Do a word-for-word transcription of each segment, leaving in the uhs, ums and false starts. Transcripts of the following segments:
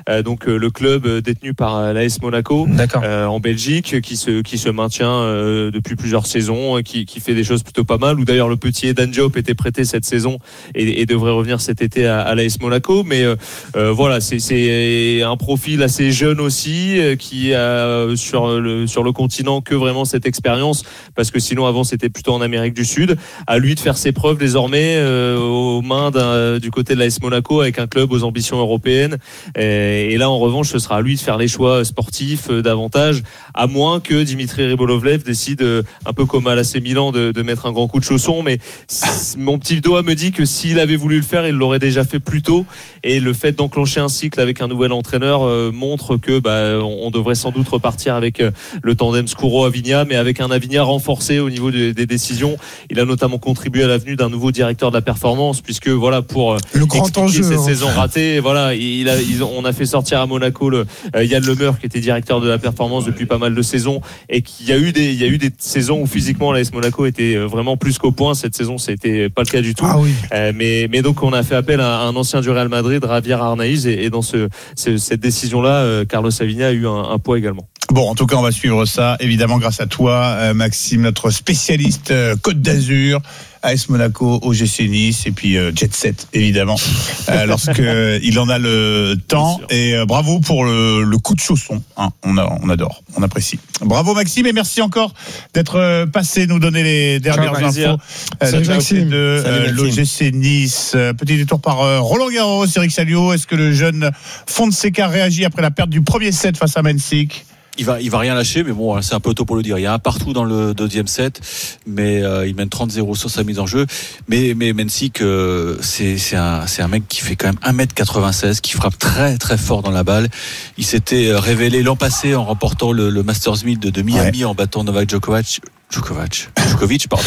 euh, donc euh, le club détenu par euh, l'A S Monaco euh, en Belgique, qui se qui se maintient euh, depuis plusieurs saisons, qui qui fait des choses plutôt pas mal. Où d'ailleurs le petit Edan Diop était prêté cette saison et, et devrait revenir cet été à, à l'A S Monaco. Mais euh, euh, voilà, c'est c'est un profil assez jeune aussi, euh, qui a sur le sur le continent que vraiment cette expérience, parce que sinon avant c'était plutôt en Amérique du Sud. À lui de faire ses preuves désormais euh, aux mains d'un, du côté de l'A S Monaco, avec un club aux ambitions européennes. Et, et là en revanche ce sera à lui de faire les choix sportifs euh, davantage, à moins que Dimitri Ribolovlev décide euh, un peu comme à l'A C Milan de, de mettre un grand coup de chausson. Mais mon petit doigt me dit que s'il avait voulu le faire, il l'aurait déjà fait plus tôt. Et le fait d'enclencher un cycle avec un nouvel entraîneur euh, montre que bah, on devrait sans doute repartir avec euh, le tandem Scuro-Avigna, mais avec un Avigna renforcé au niveau des, des décisions. Il a notamment contribué à la venue d'un nouveau directeur de la performance, puisque voilà, pour le grand enjeu cette hein. saison ratée, voilà, il a, ils, on a fait sortir à Monaco le euh, Yann Lemeur, qui était directeur de la performance depuis pas mal de saisons, et qu'il y a eu des, il y a eu des saisons où physiquement l'A S Monaco était vraiment plus qu'au point. Cette saison, c'était pas le cas du tout. Ah oui. euh, mais, mais donc on a fait appel à un ancien du Real Madrid, Javier Arnaiz, et, et dans ce, ce cette décision-là, euh, Carlos Avigna a eu un, un poids également. Bon, en tout cas, on va suivre ça, évidemment, grâce à toi, euh, Maxime, notre spécialiste euh, Côte d'Azur, A S Monaco, O G C Nice, et puis euh, Jet Set, évidemment, euh, lorsque il en a le temps. Et euh, bravo pour le, le coup de chausson. Hein, on, a, on adore, on apprécie. Bravo Maxime, et merci encore d'être euh, passé nous donner les dernières ciao, infos euh, Salut, Maxime. de euh, l'O G C Nice. Euh, petit détour par euh, Roland Garros, Eric Salio. Est-ce que le jeune Fonseca réagit après la perte du premier set face à Mensik? Il va, il va rien lâcher, mais bon, c'est un peu tôt pour le dire. Il y a un partout dans le deuxième set, mais euh, il mène trente zéro sur sa mise en jeu. Mais, mais Mensik, euh, c'est, c'est un, c'est un mec qui fait quand même un mètre quatre-vingt-seize, qui frappe très, très fort dans la balle. Il s'était révélé l'an passé en remportant le, le Masters mille de, de Miami, ouais, en battant Novak Djokovic. Djokovic, Djokovic, pardon.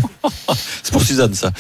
C'est pour Suzanne, ça.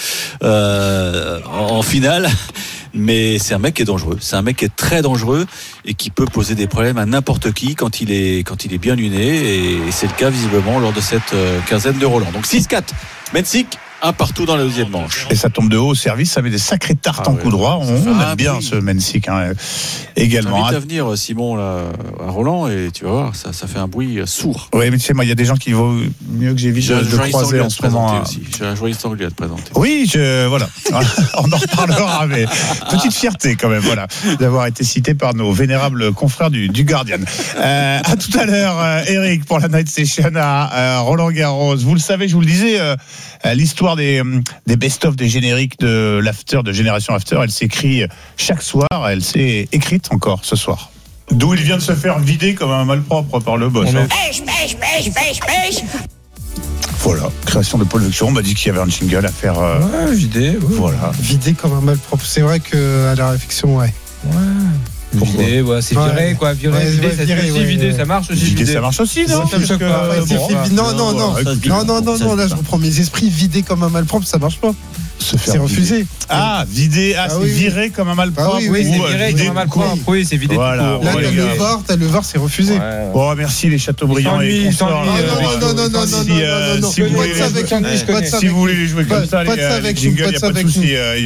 Euh, en, en finale. Mais c'est un mec qui est dangereux. C'est un mec qui est très dangereux et qui peut poser des problèmes à n'importe qui quand il est, quand il est bien luné. Et c'est le cas visiblement lors de cette quinzaine de Roland. Donc six quatre. Mensik, un partout dans la deuxième manche. Et ça tombe de haut au service, ça avait des sacrés tartes ah en ouais, coup droit. On, on aime bien bruit. Ce Mensik hein, également. Je t'invite à venir, Simon, là, à Roland, et tu vas voir, ça, ça fait un bruit sourd. Oui, mais tu sais, moi, il y a des gens qui vaut mieux que j'ai vu de, de croiser en ce moment. Aussi. J'ai un joyeux sanglier à te présenter. Oui, je, voilà. On en reparlera, mais petite fierté quand même, voilà, d'avoir été cité par nos vénérables confrères du, du Guardian. Euh, à tout à l'heure, euh, Eric, pour la Night Session à euh, Roland Garros. Vous le savez, je vous le disais, euh, l'histoire des, des best-of, des génériques de l'after, de Génération After, elle s'écrit chaque soir, elle s'est écrite encore ce soir. D'où il vient de se faire vider comme un malpropre par le boss. Hein. Pêche, pêche, pêche, pêche, pêche. Voilà, création de Paul Vexon, on m'a dit qu'il y avait un jingle à faire. Euh... Ouais, vider. Ouais. Voilà. Vider comme un malpropre. C'est vrai qu'à la réflexion, ouais. Ouais. Vider, ouais, c'est viré, ouais, quoi. Virer, ouais, vider, ouais, ça virer, aussi, ouais, vider, ouais. Ça marche aussi. Vider, vider. ça marche aussi, non? Ça que, euh, bon, non, non, non, non, non, non, non, là, je reprends mes esprits. Vider comme un malpropre, ça marche pas. C'est refusé. Ah, vider, ah, c'est oui, virer comme un malpropre. Ah oui, oui, c'est virer comme un malpropre. Oui, c'est vider. Voilà. Là, t'as le V A R, t'as le V A R, c'est refusé. Bon, merci les Chateaubriand et consorts. Non, non, non, non, non, non, non, si vous voulez les jouer, si vous voulez les jouer comme ça, les jingles, il n'y a pas de souci. Il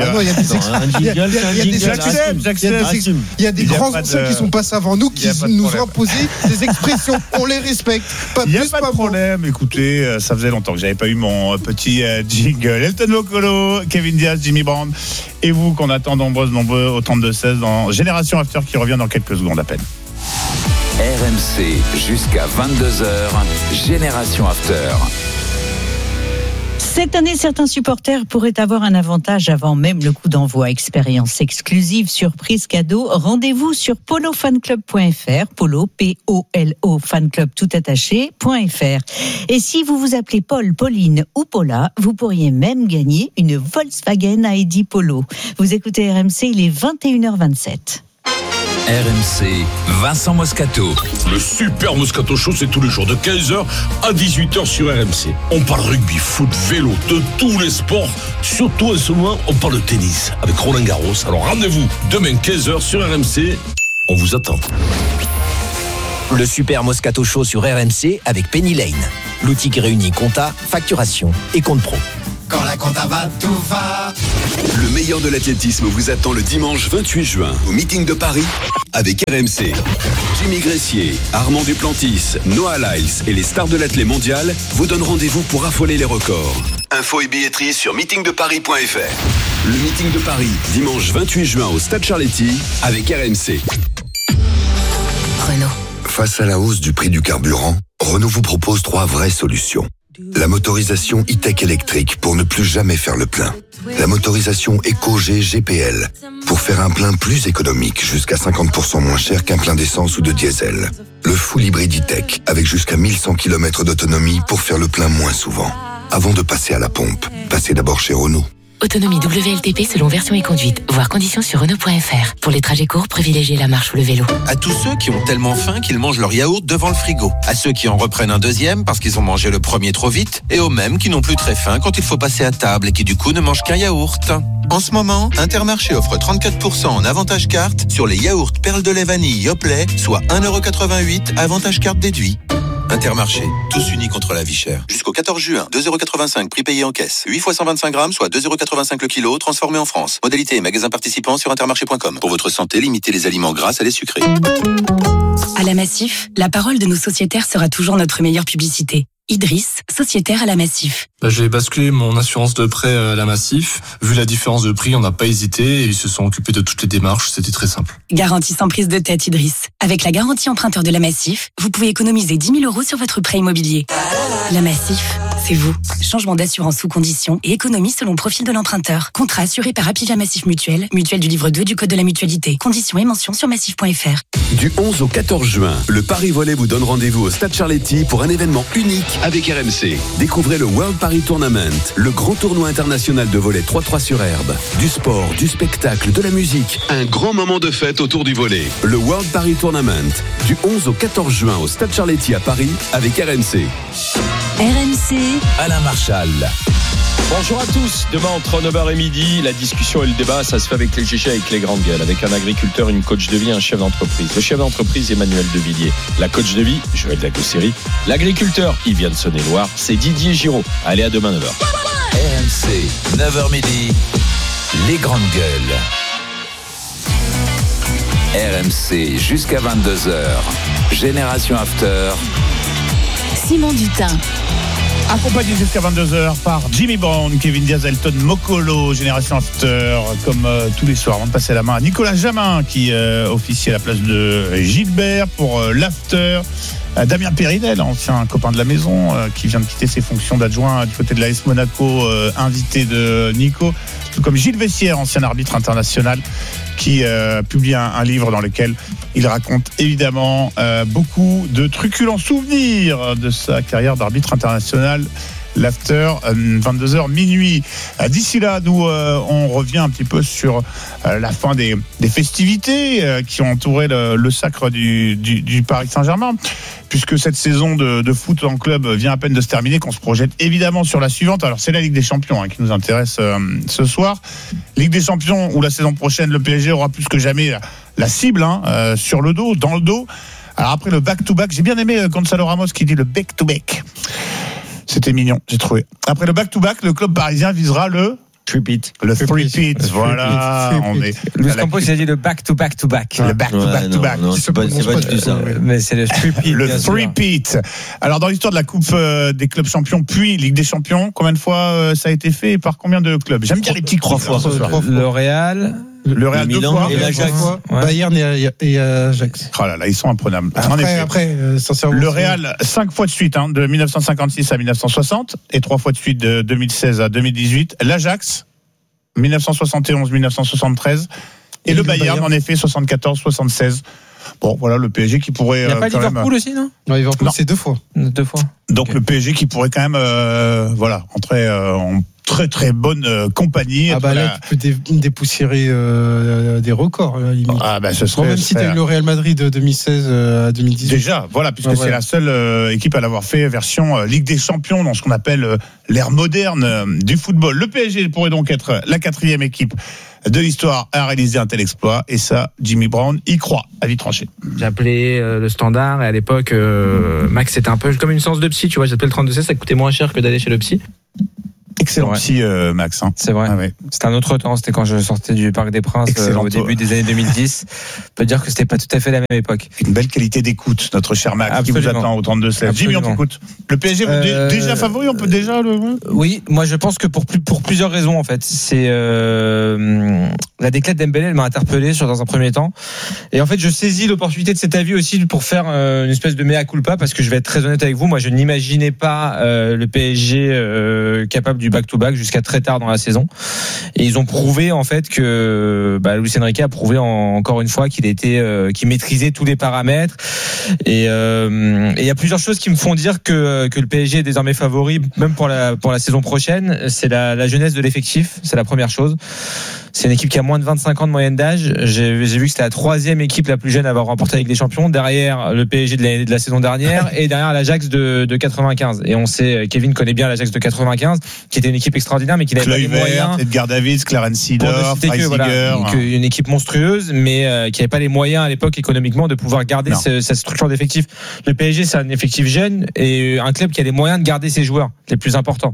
y a des grands anciens qui sont passés avant nous, qui nous ont imposé des expressions. On les respecte. Il n'y a pas de problème. Écoutez, ça faisait longtemps que j'avais pas eu mon petit jingle. Elton Vocolo, Kevin Diaz, Jimmy Brand et vous qu'on attend nombreux, nombreux au trente-deux seize dans Génération After qui revient dans quelques secondes à peine. R M C jusqu'à vingt-deux heures, Génération After. Cette année, certains supporters pourraient avoir un avantage avant même le coup d'envoi. Expérience exclusive, surprise, cadeau. Rendez-vous sur polo fan club point f r. Polo, P O L O, fanclub tout attaché, .fr. Et si vous vous appelez Paul, Pauline ou Paula, vous pourriez même gagner une Volkswagen I D Polo. Vous écoutez R M C, il est vingt et une heures vingt-sept. R M C, Vincent Moscato. Le Super Moscato Show, c'est tous les jours de quinze heures à dix-huit heures sur R M C. On parle rugby, foot, vélo, de tous les sports. Surtout en ce moment, on parle tennis avec Roland Garros. Alors rendez-vous demain quinze heures sur R M C. On vous attend. Le Super Moscato Show sur R M C avec Penny Lane. L'outil qui réunit compta, facturation et compte pro. Quand la compta va, tout va. Le meilleur de l'athlétisme vous attend le dimanche vingt-huit juin au meeting de Paris avec R M C. Jimmy Gressier, Armand Duplantis, Noah Lyles et les stars de l'athlé mondial vous donnent rendez-vous pour affoler les records. Infos et billetterie sur meeting de paris point f r. Le meeting de Paris, dimanche vingt-huit juin au Stade Charletti avec R M C. Renault. Face à la hausse du prix du carburant, Renault vous propose trois vraies solutions. La motorisation e-tech électrique pour ne plus jamais faire le plein. La motorisation EcoG G P L pour faire un plein plus économique jusqu'à cinquante pour cent moins cher qu'un plein d'essence ou de diesel. Le full hybride e-tech avec jusqu'à mille cent kilomètres d'autonomie pour faire le plein moins souvent. Avant de passer à la pompe, passez d'abord chez Renault. Autonomie W L T P selon version et conduite. Voir conditions sur Renault point f r. Pour les trajets courts, privilégiez la marche ou le vélo. À tous ceux qui ont tellement faim qu'ils mangent leur yaourt devant le frigo. À ceux qui en reprennent un deuxième parce qu'ils ont mangé le premier trop vite. Et aux mêmes qui n'ont plus très faim quand il faut passer à table et qui du coup ne mangent qu'un yaourt. En ce moment, Intermarché offre trente-quatre pour cent en avantage carte sur les yaourts perles de lait vanille Yoplait, soit un euro quatre-vingt-huit avantage carte déduit. Intermarché, tous unis contre la vie chère. Jusqu'au quatorze juin, deux euros quatre-vingt-cinq prix payé en caisse. huit fois cent vingt-cinq grammes, soit deux euros quatre-vingt-cinq le kilo, transformé en France. Modalité et magasin participant sur intermarché point com. Pour votre santé, limitez les aliments gras à les sucrés. À la Massif, la parole de nos sociétaires sera toujours notre meilleure publicité. Idriss, sociétaire à la Massif. Bah, j'ai basculé mon assurance de prêt à la Massif. Vu la différence de prix, on n'a pas hésité et ils se sont occupés de toutes les démarches. C'était très simple. Garantie sans prise de tête, Idriss. Avec la garantie emprunteur de la Massif, vous pouvez économiser dix mille euros sur votre prêt immobilier. La Massif, c'est vous. Changement d'assurance sous condition et économie selon profil de l'emprunteur. Contrat assuré par Apivia Massif Mutuelle, mutuelle du livre deux du Code de la mutualité. Conditions et mentions sur massif point f r. Du onze au quatorze juin, le Paris Volley vous donne rendez-vous au Stade Charletti pour un événement unique avec R M C. Découvrez le World Paris Tournament, le grand tournoi international de volley trois trois sur herbe. Du sport, du spectacle, de la musique, un grand moment de fête autour du volley. Le World Paris Tournament, du onze au quatorze juin au Stade Charletti à Paris avec R M C. R M C, Alain Marchal. Bonjour à tous. Demain entre neuf heures et midi, la discussion et le débat, ça se fait avec les G G, avec les grandes gueules, avec un agriculteur, une coach de vie, un chef d'entreprise. Le chef d'entreprise, Emmanuel Devilliers. La coach de vie, Joël Dagosséry. L'agriculteur, il vient de Saône-et-Loire, c'est Didier Giraud. Allez, à demain neuf heures. R M C, neuf heures midi, les grandes gueules. R M C jusqu'à vingt-deux heures. Génération After. Simon Dutin. Accompagné jusqu'à vingt-deux heures par Jimmy Brown, Kevin Diaz, Elton Mokolo, Génération After, comme euh, tous les soirs. Avant de passer la main à Nicolas Jamin, qui euh, officie à la place de Gilbert pour euh, l'After. Euh, Damien Péridel, ancien copain de la maison, euh, qui vient de quitter ses fonctions d'adjoint du côté de l'A S Monaco, euh, invité de Nico. Tout comme Gilles Vessière, ancien arbitre international, qui euh, publie un, un livre dans lequel il raconte évidemment euh, beaucoup de truculents souvenirs de sa carrière d'arbitre international. L'After, euh, vingt-deux heures minuit. Euh, d'ici là, nous, euh, on revient un petit peu sur euh, la fin des, des festivités euh, qui ont entouré le, le sacre du, du, du Paris Saint-Germain, puisque cette saison de, de foot en club vient à peine de se terminer, qu'on se projette évidemment sur la suivante. Alors, c'est la Ligue des Champions hein, qui nous intéresse euh, ce soir. Ligue des Champions, où la saison prochaine, le P S G aura plus que jamais la, la cible hein, euh, sur le dos, dans le dos. Alors, après le back-to-back, j'ai bien aimé euh, Gonzalo Ramos qui dit le back-to-back. C'était mignon, j'ai trouvé. Après le back-to-back, le club parisien visera le three-peat. Le three-peat, voilà. On est. Luis Campos, il a dit le back-to-back-to-back. Le back-to-back-to-back. Non, non, c'est pas, c'est pas du tout ça. Mais c'est le three-peat. Le three-peat. Alors, dans l'histoire de la Coupe des clubs champions, puis Ligue des champions, combien de fois ça a été fait et par combien de clubs? J'aime bien les petits trois fois. Le Real. Le Real deux fois. Et l'Ajax. Ouais. Bayern et, et Ajax. Oh là là, ils sont imprenables. Après, en effet, après euh, sincèrement. Le Real, cinq fois de suite, hein, de dix-neuf cent cinquante-six à dix-neuf cent soixante, et trois fois de suite de deux mille seize à deux mille dix-huit. L'Ajax, dix-neuf cent soixante et onze à dix-neuf cent soixante-treize. Et, et le, le Bayern, Bayern, en effet, soixante-quatorze soixante-seize. Bon, voilà, le P S G qui pourrait. Il n'y a euh, pas Liverpool même... aussi, non? Non, Liverpool, c'est deux fois. Deux fois. Donc, okay. Le P S G qui pourrait quand même, euh, voilà, entrer euh, en très très bonne euh, compagnie. Ah bah là, la... tu peux dé- dépoussiérer euh, des records. Là, ah bah ce serait. Bon, même si t'as eu le Real Madrid de deux mille seize à deux mille dix-huit. Déjà, voilà, puisque ah, c'est voilà. la seule euh, équipe à l'avoir fait version euh, Ligue des Champions dans ce qu'on appelle euh, l'ère moderne euh, du football. Le P S G pourrait donc être la quatrième équipe de l'histoire à réaliser un tel exploit, et ça, Jimmy Brown y croit, à vie tranchée. J'ai appelé euh, le Standard, et à l'époque, euh, Max, c'était un peu comme une séance de psy, tu vois, j'ai appelé le trente-deux seize, ça coûtait moins cher que d'aller chez le psy. Excellent psy, euh, Max. Hein. C'est vrai. Ah ouais. C'était un autre temps. C'était quand je sortais du Parc des Princes euh, au début des années deux mille dix. On peut dire que c'était pas tout à fait la même époque. Une belle qualité d'écoute, notre cher Max, Absolument. Qui vous attend au trente-deux seize. Jimmy, on t'écoute. Le P S G euh, déjà favori, on peut déjà le. Oui, moi je pense que pour pour plusieurs raisons en fait. C'est euh, la déclate d'Embélé, elle m'a interpellé sur dans un premier temps. Et en fait, je saisis l'opportunité de cet avis aussi pour faire euh, une espèce de mea culpa, parce que je vais être très honnête avec vous, moi je n'imaginais pas euh, le P S G euh, capable du back-to-back jusqu'à très tard dans la saison. Et ils ont prouvé en fait que bah, Luis Enrique a prouvé en, encore une fois qu'il était, euh, qu'il maîtrisait tous les paramètres. Et il euh, y a plusieurs choses qui me font dire que que le P S G est désormais favori, même pour la pour la saison prochaine. C'est la, la jeunesse de l'effectif, c'est la première chose. C'est une équipe qui a moins de vingt-cinq ans de moyenne d'âge. J'ai, j'ai vu que c'était la troisième équipe la plus jeune à avoir remporté la Ligue des Champions, derrière le P S G de la, de la saison dernière et derrière l'Ajax de, de quatre-vingt-quinze. Et on sait, Kevin connaît bien l'Ajax de quatre-vingt-quinze, qui était une équipe extraordinaire, mais qui n'avait Kluivert, pas les moyens. Edgar Davids, Clarence Seedorf, Freisinger. Voilà, donc une équipe monstrueuse, mais euh, qui n'avait pas les moyens à l'époque économiquement de pouvoir garder ce, cette structure d'effectif. Le P S G, c'est un effectif jeune et un club qui a les moyens de garder ses joueurs les plus importants.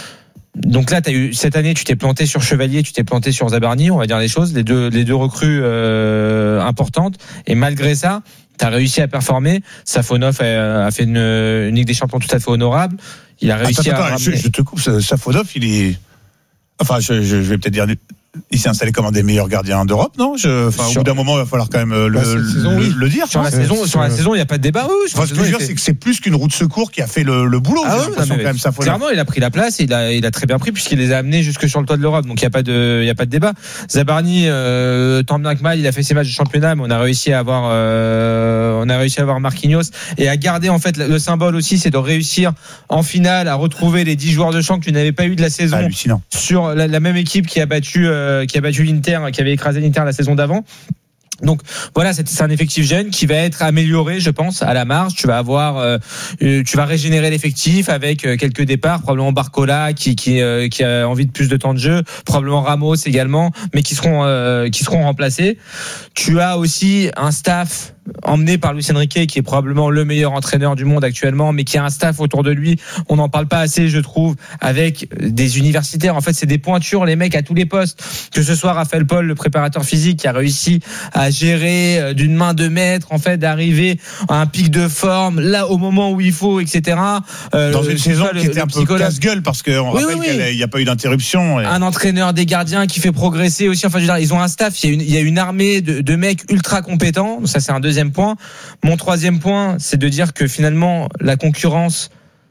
Donc là, t'as eu cette année, tu t'es planté sur Chevalier, tu t'es planté sur Zabarni, on va dire les choses, les deux, les deux recrues euh, importantes. Et malgré ça, t'as réussi à performer. Safonov a, a fait une, une Ligue des Champions tout à fait honorable. Il a réussi attends, à. Attends, je, je te coupe. Safonov, il est. Enfin, je, je, je vais peut-être dire. Il s'est installé comme un des meilleurs gardiens d'Europe, non je, enfin, sur... Au bout d'un moment, il va falloir quand même le, saison, oui. le dire. Sur la, saison, sur la saison, il n'y a pas de débat. Oui, enfin, ce que je veux dire, c'est que c'est plus qu'une roue de secours qui a fait le, le boulot. Ah ouais, non, quand même, clairement, il a pris la place, et il a, il a très bien pris, puisqu'il les a amenés jusque sur le toit de l'Europe. Donc il n'y a pas de, il y a pas de débat. Zabarni, euh, tant bien que mal, il a fait ses matchs de championnat, mais on a réussi à avoir, euh, on a réussi à avoir Marquinhos et à garder en fait le, le symbole aussi, c'est de réussir en finale à retrouver les dix joueurs de champ que tu n'avais pas eu de la saison. Hallucinant. Sur la, la même équipe qui a battu, euh, qui a battu l'Inter, qui avait écrasé l'Inter la saison d'avant. Donc voilà, c'est, c'est un effectif jeune qui va être amélioré, je pense, à la marge. Tu vas avoir, euh, tu vas régénérer l'effectif avec euh, quelques départs, probablement Barcola qui qui euh, qui a envie de plus de temps de jeu, probablement Ramos également, mais qui seront euh, qui seront remplacés. Tu as aussi un staff emmené par Luis Enrique, qui est probablement le meilleur entraîneur du monde actuellement, mais qui a un staff autour de lui. On n'en parle pas assez, je trouve, avec des universitaires. En fait, c'est des pointures, les mecs à tous les postes. Que ce soit Raphaël Paul, le préparateur physique, qui a réussi à gérer d'une main de maître, en fait, d'arriver à un pic de forme, là, au moment où il faut, et cetera. Euh, Dans une saison qui était un peu casse-gueule, parce qu'on oui, rappelle oui, oui. qu'il n'y a pas eu d'interruption. Et... Un entraîneur des gardiens qui fait progresser aussi. Enfin, je veux dire, ils ont un staff, il y a une, il y a une armée de, de mecs ultra compétents. Ça, c'est un deuxième point. Mon troisième point, c'est de dire que finalement, la concurrence,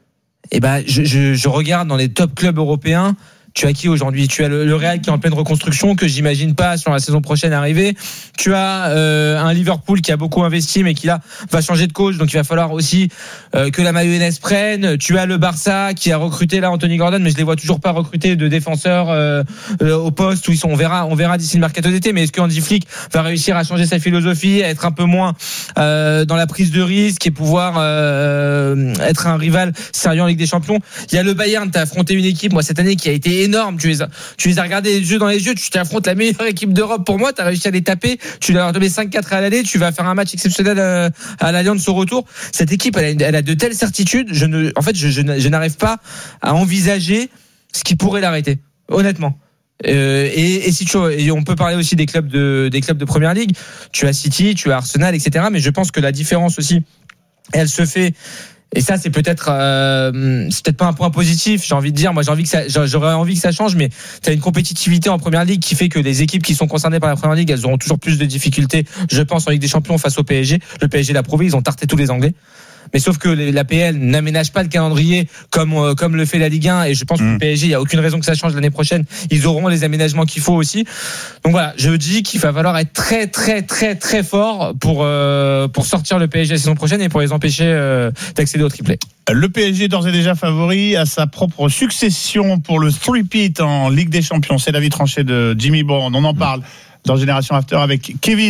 eh ben, je, je, je regarde dans les top clubs européens. Tu as qui aujourd'hui ? Tu as le, le Real qui est en pleine reconstruction, que j'imagine pas sur la saison prochaine arriver. Tu as euh, un Liverpool qui a beaucoup investi, mais qui là va changer de coach, donc il va falloir aussi euh, que la mayonnaise prenne. Tu as le Barça qui a recruté là Anthony Gordon, mais je les vois toujours pas recruter de défenseurs euh, euh, au poste où ils sont. On verra, on verra d'ici le mercato d'été. Mais est-ce que Hansi Flick va réussir à changer sa philosophie, à être un peu moins euh, dans la prise de risque et pouvoir euh, être un rival sérieux en Ligue des Champions ? Il y a le Bayern, t'as affronté une équipe, moi cette année, qui a été énorme. Tu les as, tu les as regardés les yeux dans les yeux. Tu t'affrontes la meilleure équipe d'Europe pour moi. Tu as réussi à les taper. Tu leur as donné cinq quatre à l'aller. Tu vas faire un match exceptionnel à, à l'Allianz au retour. Cette équipe, elle a, une, elle a de telles certitudes. Je ne, en fait, je, je, je n'arrive pas à envisager ce qui pourrait l'arrêter. Honnêtement. Euh, et, et si tu, et on peut parler aussi des clubs de, des clubs de Première Ligue. Tu as City, tu as Arsenal, et cetera. Mais je pense que la différence aussi, elle se fait. Et ça, c'est peut-être, euh, c'est peut-être pas un point positif. J'ai envie de dire, moi, j'ai envie que ça, j'aurais envie que ça change, mais t'as une compétitivité en Première Ligue qui fait que les équipes qui sont concernées par la Première Ligue, elles auront toujours plus de difficultés, je pense, en Ligue des Champions face au P S G. Le P S G l'a prouvé, ils ont tarté tous les Anglais. Mais sauf que la P L n'aménage pas le calendrier comme euh, comme le fait la Ligue un, et je pense mmh. que le P S G, il y a aucune raison que ça change l'année prochaine. Ils auront les aménagements qu'il faut aussi. Donc voilà, je dis qu'il va falloir être très très très très fort pour euh, pour sortir le P S G la saison prochaine et pour les empêcher euh, d'accéder au triplé. Le P S G d'ores et déjà favori à sa propre succession pour le three-peat en Ligue des Champions. C'est l'avis tranché de Jimmy Bond. On en parle dans Génération After avec Kevin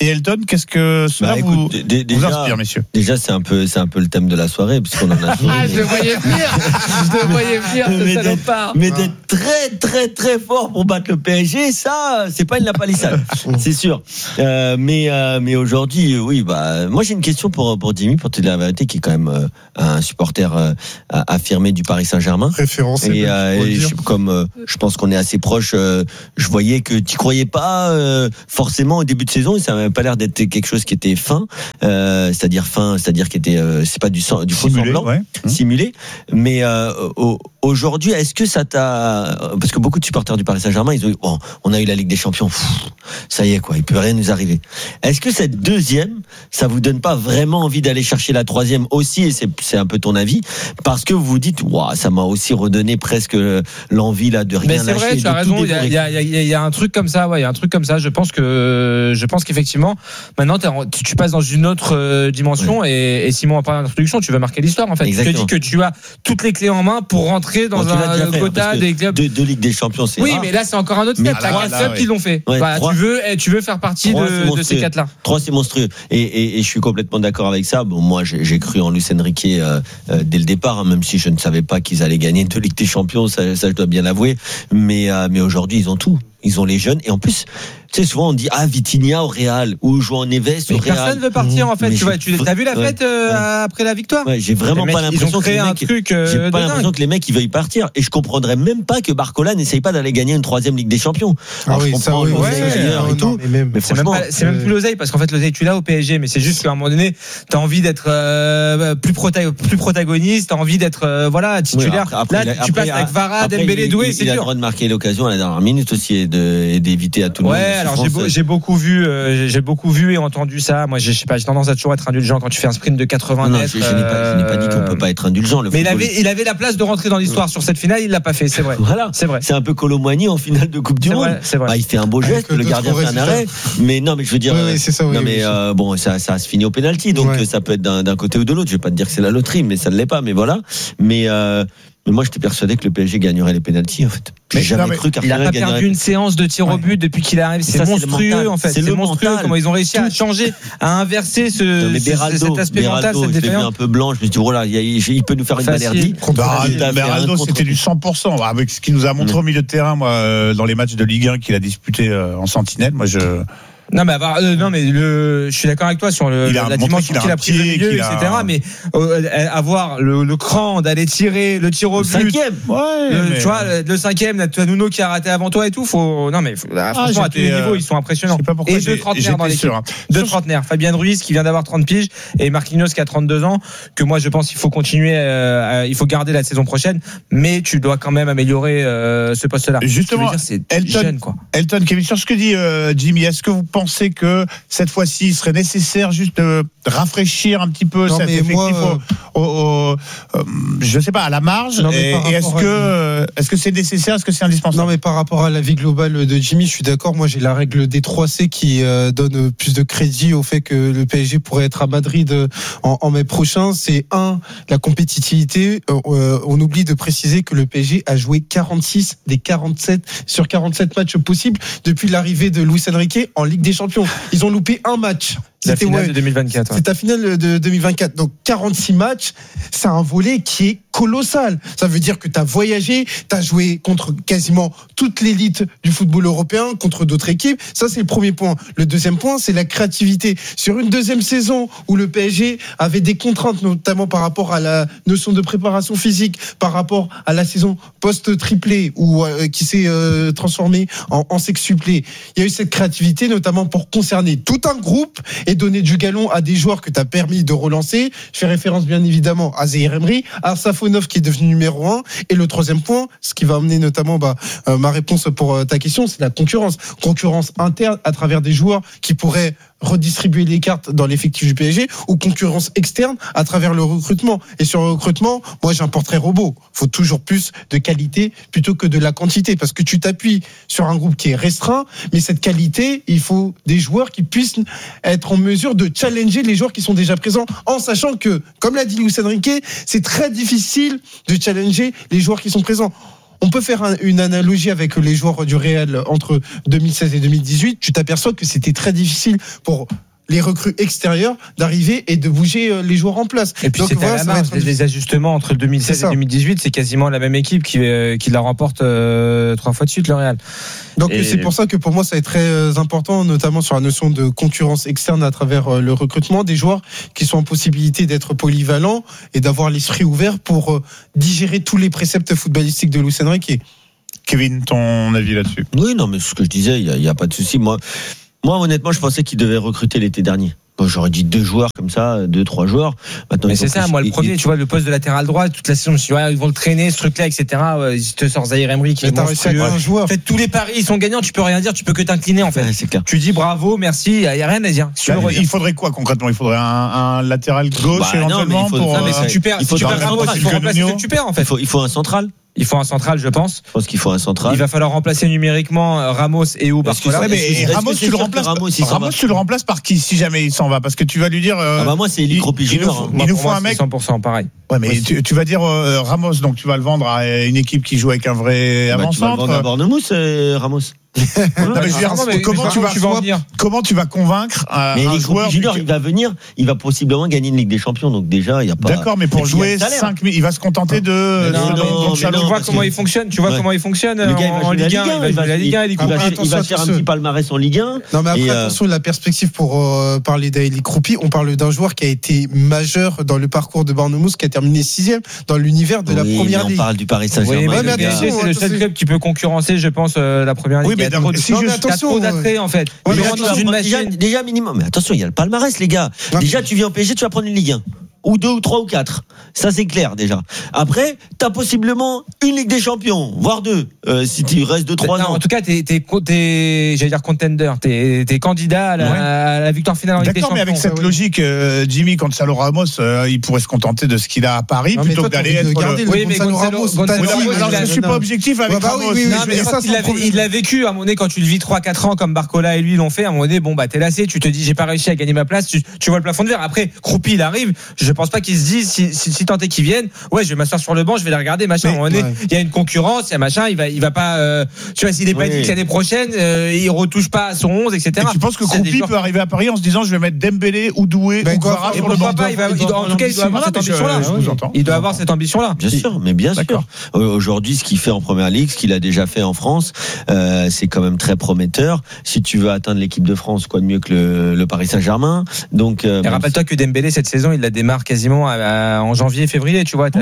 et Elton, qu'est-ce que cela bah, écoute, vous, d- déjà, vous inspire, messieurs? Déjà, c'est un peu, c'est un peu le thème de la soirée, puisqu'on en a. Ah, je le voyais venir. Je le voyais venir. Mais, ça d'être, mais d'être très, très, très fort pour battre le P S G, ça, c'est pas une lapalissade, c'est sûr. Euh, mais, euh, mais aujourd'hui, oui, bah, moi j'ai une question pour pour Jimmy, pour te dire la vérité, qui est quand même euh, un supporter euh, affirmé du Paris Saint-Germain. Référencé. Et, euh, et je, comme euh, je pense qu'on est assez proche, euh, je voyais que tu croyais pas euh, forcément au début de saison, et ça n'avait pas l'air d'être quelque chose qui était fin, euh, c'est-à-dire fin, c'est-à-dire qui était, euh, c'est pas du sang, du faux semblant, ouais. simulé. Mais euh, au, aujourd'hui, est-ce que ça t'a, parce que beaucoup de supporters du Paris Saint-Germain, ils ont, bon, on a eu la Ligue des Champions, pff, ça y est quoi, il peut rien nous arriver. Est-ce que cette deuxième, ça vous donne pas vraiment envie d'aller chercher la troisième aussi, et c'est, c'est un peu ton avis, parce que vous vous dites, waouh, ça m'a aussi redonné presque l'envie là de rien mais c'est lâcher. Vrai, tu as raison. Il y a, il y, a, il y a un truc comme ça, ouais, il y a un truc comme ça. Je pense que, je pense qu'effectivement, maintenant tu, tu passes dans une autre euh, dimension, ouais. et, et Simon a parlé d'introduction, tu veux marquer l'histoire en fait. Exactement. Tu te dis que tu as toutes les clés en main pour rentrer dans bon, un quota des clubs. De, de Ligue des Champions, c'est oui, rare. mais là c'est encore un autre step. T'as quatre clubs ouais. qui l'ont fait. Ouais, voilà, tu veux, tu veux faire partie de, de ces quatre-là. Trois, c'est monstrueux. Et, et, et je suis complètement d'accord avec ça. Bon, moi, j'ai, j'ai cru en Luis Enrique euh, euh, dès le départ, hein, même si je ne savais pas qu'ils allaient gagner deux Ligue des Champions, ça, ça je dois bien l'avouer. Mais, euh, mais aujourd'hui, ils ont tout. Ils ont les jeunes, et en plus, tu sais, souvent on dit ah Vitinha au Real ou João Neves au Real. Personne veut partir en fait. Mais tu vois, tu as vu la fête euh, ouais. après la victoire. Ouais, j'ai vraiment pas l'impression que les mecs, truc, euh, j'ai pas l'impression que les mecs ils veuillent partir. Et je comprendrais même pas que Barcola n'essaye pas d'aller gagner une troisième Ligue des Champions. Alors, ah oui, je comprends ça, oui, l'oseille ouais, ailleurs et tout. Mais, même, mais c'est même, pas, c'est même plus l'oseille, parce qu'en fait l'oseille tu l'as au P S G, mais c'est juste qu'à un moment donné t'as envie d'être euh, plus, prota- plus protagoniste, t'as envie d'être euh, voilà titulaire. Oui, après, après, là tu après, passes avec Varane, Dembélé, Doué, c'est dur. Il a le droit de marquer l'occasion à la dernière minute aussi et d'éviter à tout le monde. Ouais, alors j'ai, beau, j'ai beaucoup vu, euh, j'ai beaucoup vu et entendu ça. Moi, j'ai, je sais pas, j'ai tendance à toujours être indulgent quand tu fais un sprint de quatre-vingts mètres. Je, je, n'ai pas, je n'ai pas dit qu'on peut pas être indulgent. Le mais il avait, il avait la place de rentrer dans l'histoire sur cette finale. Il l'a pas fait, c'est vrai. Voilà, c'est vrai. C'est un peu Kolo Muani en finale de Coupe du c'est Monde. Vrai, c'est vrai. Bah, il fait un beau geste, le gardien fait un arrêt. Mais non, mais je veux dire, oui, oui, c'est ça, oui, non oui, mais oui, euh, bon, ça, ça se finit au penalty, donc ouais. ça peut être d'un, d'un côté ou de l'autre. Je vais pas te dire que c'est la loterie, mais ça ne l'est pas. Mais voilà. Mais euh, Mais moi, j'étais persuadé que le P S G gagnerait les pénaltys, en fait. J'ai mais jamais non, cru qu'Arsenal gagnerait. Il n'a pas perdu une séance de tir au but ouais. depuis qu'il est arrivé. C'est ça, monstrueux, c'est en fait. C'est, c'est monstrueux mental. Comment ils ont réussi à changer, à inverser ce, non, mais Beraldo, cet aspect Beraldo, mental, cette défaillance. Un peu blanc. Je me suis dit, voilà, il peut nous faire une balardie. Beraldo, c'était du cent pour cent. Avec ce qu'il nous a montré au milieu de terrain, moi, dans les matchs de Ligue un qu'il a disputé en sentinelle, moi, je. Non mais avoir, euh, non mais le, je suis d'accord avec toi sur le, la dimension qu'il a, qu'il a pris le milieu, et cetera. A... Mais euh, avoir le, le cran d'aller tirer le tir au le but, cinquième, ouais, le, mais... tu vois le, le cinquième, tu as Nuno qui a raté avant toi et tout. Faut, non mais là, ah, franchement à tous les euh... niveaux ils sont impressionnants. Et deux trentenaires dans l'équipe, deux trentenaires. Fabien Ruiz qui vient d'avoir trente piges et Marquinhos qui a trente-deux ans. Que moi je pense qu'il faut continuer, euh, il faut garder la saison prochaine, mais tu dois quand même améliorer euh, ce poste-là. Justement, dire, c'est Elton, jeune, quoi. Elton, Kevin, sur ce que dit euh, Jimmy, est-ce que vous pensez que cette fois-ci il serait nécessaire juste de rafraîchir un petit peu non, cet effectif moi, au, au, au, euh, je sais pas, à la marge non, et, et est-ce que euh, est-ce que c'est nécessaire, est-ce que c'est indispensable? Non mais par rapport à l'avis global de Jimmy, je suis d'accord. Moi j'ai la règle des trois C qui euh, donne plus de crédit au fait que le P S G pourrait être à Madrid en, en mai prochain. C'est un, la compétitivité. Euh, on oublie de préciser que le P S G a joué quarante-six des quarante-sept sur quarante-sept matchs possibles depuis l'arrivée de Luis Enrique en Ligue des Champions. Ils ont loupé un match. C'était la finale ouais, de deux mille vingt-quatre. Ouais. C'est ta finale de deux mille vingt-quatre. Donc quarante-six matchs, c'est un volet qui est colossal. Ça veut dire que tu as voyagé, tu as joué contre quasiment toute l'élite du football européen, contre d'autres équipes. Ça, c'est le premier point. Le deuxième point, c'est la créativité. Sur une deuxième saison où le P S G avait des contraintes, notamment par rapport à la notion de préparation physique, par rapport à la saison post-triplé, ou euh, qui s'est euh, transformée en, en sextuplé. Il y a eu cette créativité, notamment pour concerner tout un groupe et donner du galon à des joueurs que tu as permis de relancer. Je fais référence bien évidemment à Zahir Emery, à Safonov qui est devenu numéro un. Et le troisième point, ce qui va amener notamment bah, euh, ma réponse pour euh, ta question, c'est la concurrence. Concurrence interne à travers des joueurs qui pourraient redistribuer les cartes dans l'effectif du P S G, ou concurrence externe à travers le recrutement. Et sur le recrutement, moi j'importerais robot. Faut toujours plus de qualité plutôt que de la quantité, parce que tu t'appuies sur un groupe qui est restreint, mais cette qualité, il faut des joueurs qui puissent être en mesure de challenger les joueurs qui sont déjà présents, en sachant que, comme l'a dit Luis Enrique, c'est très difficile de challenger les joueurs qui sont présents. on peut faire un, une analogie avec les joueurs du Real entre deux mille seize et deux mille dix-huit. Tu t'aperçois que c'était très difficile pour les recrues extérieures d'arriver et de bouger les joueurs en place. Et puis donc, c'était voilà, à la marge, les ajustements entre deux mille seize et deux mille dix-huit, c'est quasiment la même équipe qui, euh, qui la remporte euh, trois fois de suite, le Real. Donc et... c'est pour ça que pour moi ça est très important, notamment sur la notion de concurrence externe à travers le recrutement des joueurs qui sont en possibilité d'être polyvalents et d'avoir l'esprit ouvert pour digérer tous les préceptes footballistiques de Luis Enrique. Kevin, ton avis là-dessus? Oui, non, mais ce que je disais, il n'y a, a pas de souci. Moi, moi, honnêtement, je pensais qu'il devait recruter l'été dernier. Bon, j'aurais dit deux joueurs comme ça, deux, trois joueurs. Maintenant, mais c'est ça, moi, le premier, il, tu vois, le poste de latéral droit, toute la saison, je me suis dit, ouais, ils vont le traîner, ce truc-là, et cetera. Ouais, ils te sortent Zahir Emery qui est monstrueux. Un joueur. En fait, tous les paris, ils sont gagnants, tu peux rien dire, tu peux que t'incliner, en fait. Ouais, c'est clair. Tu dis bravo, merci, il n'y a rien à dire. Bah, il faudrait quoi, concrètement? Il faudrait un, un latéral gauche, bah, éventuellement, non, mais il faut, pour. Non, mais si tu perds, si tu perds Ramos, il faut remplacer ce que tu perds, en fait. Il faut, il faut un central. Il faut un central, je pense. Je pense qu'il faut un central. Il va falloir remplacer numériquement Ramos et ou Barcola. Ouais, mais Ramos, tu le remplaces. Ramos, Ramos tu le remplaces par qui si jamais il s'en va? Parce que tu vas lui dire. Euh, ah bah moi c'est Eli Kropi Junior. Il nous faut un mec. cent pour cent pareil. Ouais, mais tu, tu vas dire euh, Ramos, donc tu vas le vendre à une équipe qui joue avec un vrai bah, avant-centre. Tu vas le vendre à Bornemousse, euh, Ramos. non, mais je veux dire, non, mais comment, tu vas, tu vas venir comment tu vas convaincre un, mais un joueur Junior, il va venir, il va possiblement gagner une Ligue des Champions, donc déjà il y a pas. D'accord, mais pour jouer cinq mille, il va se contenter de. Non, non, non, tu vois comment il fonctionne, tu vois comment il fonctionne en Ligue un, il va jouer la Ligue un, il va faire un petit palmarès en Ligue un. Non, mais après attention, la perspective pour parler d'Eli Kropi, on parle d'un joueur qui a été majeur dans le parcours de Bournemouth, qui a terminé sixième dans l'univers de la Première Ligue. On parle du Paris Saint-Germain. C'est le seul club qui peut concurrencer, je pense, la Première Ligue. Oui, mais si je T'as trop d'attrait en fait. Ouais, mais dans une déjà, déjà minimum. Mais attention, il y a le palmarès, les gars. Ouais. Déjà, tu viens au P S G, tu vas prendre une Ligue un. Ou deux, ou trois, ou quatre. Ça, c'est clair, déjà. Après, t'as possiblement une Ligue des Champions, voire deux, euh, si tu restes deux, trois ans. En tout cas, t'es, t'es, t'es, j'allais dire contender, t'es, t'es candidat à la, ouais. à la victoire finale en Ligue des Champions. D'accord, mais avec cette ouais. logique, euh, Jimmy, Gonzalo Ramos, euh, il pourrait se contenter de ce qu'il a à Paris, non, plutôt que d'aller être. Le... Oui, mais Gonzalo Ramos, Gonzalo Ramos, oui, je suis pas objectif avec bah, Ramos. Oui, oui, non, mais ça, il l'a vécu, à un moment donné, quand tu le vis trois quatre ans, comme Barcola et lui l'ont fait, à un moment donné, bon, bah, t'es lassé, tu te dis, j'ai pas réussi à gagner ma place, tu, tu vois le plafond de verre. Après, Kropi, il arrive, je pense pas qu'il se dise, Si, si, si tant est qu'ils viennent, ouais, je vais m'asseoir sur le banc, je vais les regarder, machin. Mais, à un moment donné, ouais. il y a une concurrence, il y a machin, il va, il va pas, euh, tu vois, s'il est pas dit que l'année prochaine, euh, il retouche pas à son onze, et cetera. Et tu penses que Kropi peut arriver à Paris en se disant, je vais mettre Dembélé ou Doué ben, ou Kvara sur le banc? Pas, il va, il doit, en tout cas, il doit avoir cette ambition-là. Il doit avoir cette ambition-là. Bien sûr, mais bien sûr. Aujourd'hui, ce qu'il fait en Première Ligue, ce qu'il a déjà fait en France, euh, c'est quand même très prometteur. Si tu veux atteindre l'équipe de France, quoi de mieux que le, le Paris Saint-Germain. Donc, euh, et rappelle-toi que Dembélé cette saison, il la démarre quasiment à, à, en janvier, février. Tu vois,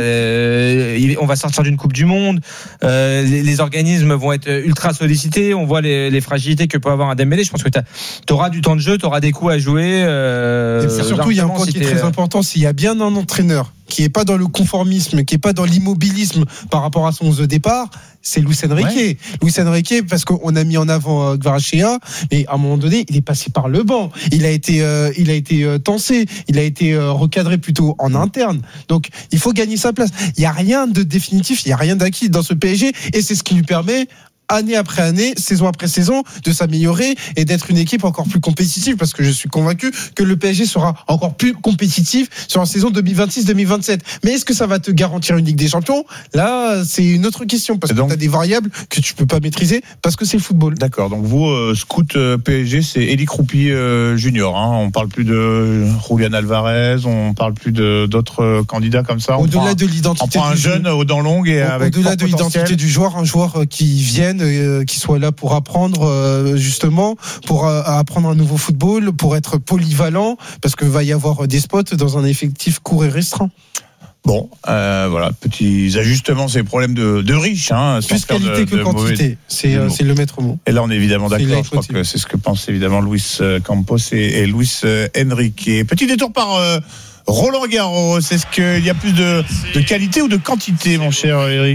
euh, on va sortir d'une Coupe du Monde, euh, les, les organismes vont être ultra sollicités, on voit les, les fragilités que peut avoir un Dembélé. Je pense que tu auras du temps de jeu, tu auras des coups à jouer. Euh, c'est surtout, il y a un point si qui est très important, s'il y a bien un entraîneur qui est pas dans le conformisme, qui est pas dans l'immobilisme par rapport à son onze de départ, c'est Luis Enrique. Ouais. Luis Enrique, parce qu'on a mis en avant euh, Gvarachea, mais à un moment donné, il est passé par le banc. Il a été, euh, il a été euh, tensé, il a été euh, recadré plutôt en interne. Donc, il faut gagner sa place. Il y a rien de définitif, il y a rien d'acquis dans ce P S G, et c'est ce qui lui permet, année après année, saison après saison, de s'améliorer et d'être une équipe encore plus compétitive, parce que je suis convaincu que le P S G sera encore plus compétitif sur la saison deux mille vingt-six deux mille vingt-sept. Mais est-ce que ça va te garantir une Ligue des Champions? Là, c'est une autre question, parce donc, que tu as des variables que tu peux pas maîtriser, parce que c'est le football. D'accord, donc vous, euh, scout euh, P S G, c'est Eli Kropi euh, Junior. Hein. On parle plus de Julian Alvarez, on parle plus de, d'autres euh, candidats comme ça. Au-delà prend, de l'identité, on prend un jeune aux dents longues et au, avec au-delà de l'identité du joueur, un joueur qui vienne, euh, qui soit là pour apprendre euh, justement, pour euh, apprendre un nouveau football, pour être polyvalent, parce que va y avoir des spots dans un effectif court et restreint. Bon, euh, voilà, petits ajustements, c'est les problèmes de, de riches. Hein, plus qualité de, que de quantité, mauvais, c'est, euh, c'est le maître mot. Et là, on est évidemment d'accord, je crois que c'est ce que pensent évidemment Luis Campos et, et Luis Enrique. Petit détour par euh, Roland Garros, est-ce qu'il y a plus de, de qualité ou de quantité, mon cher Eric ?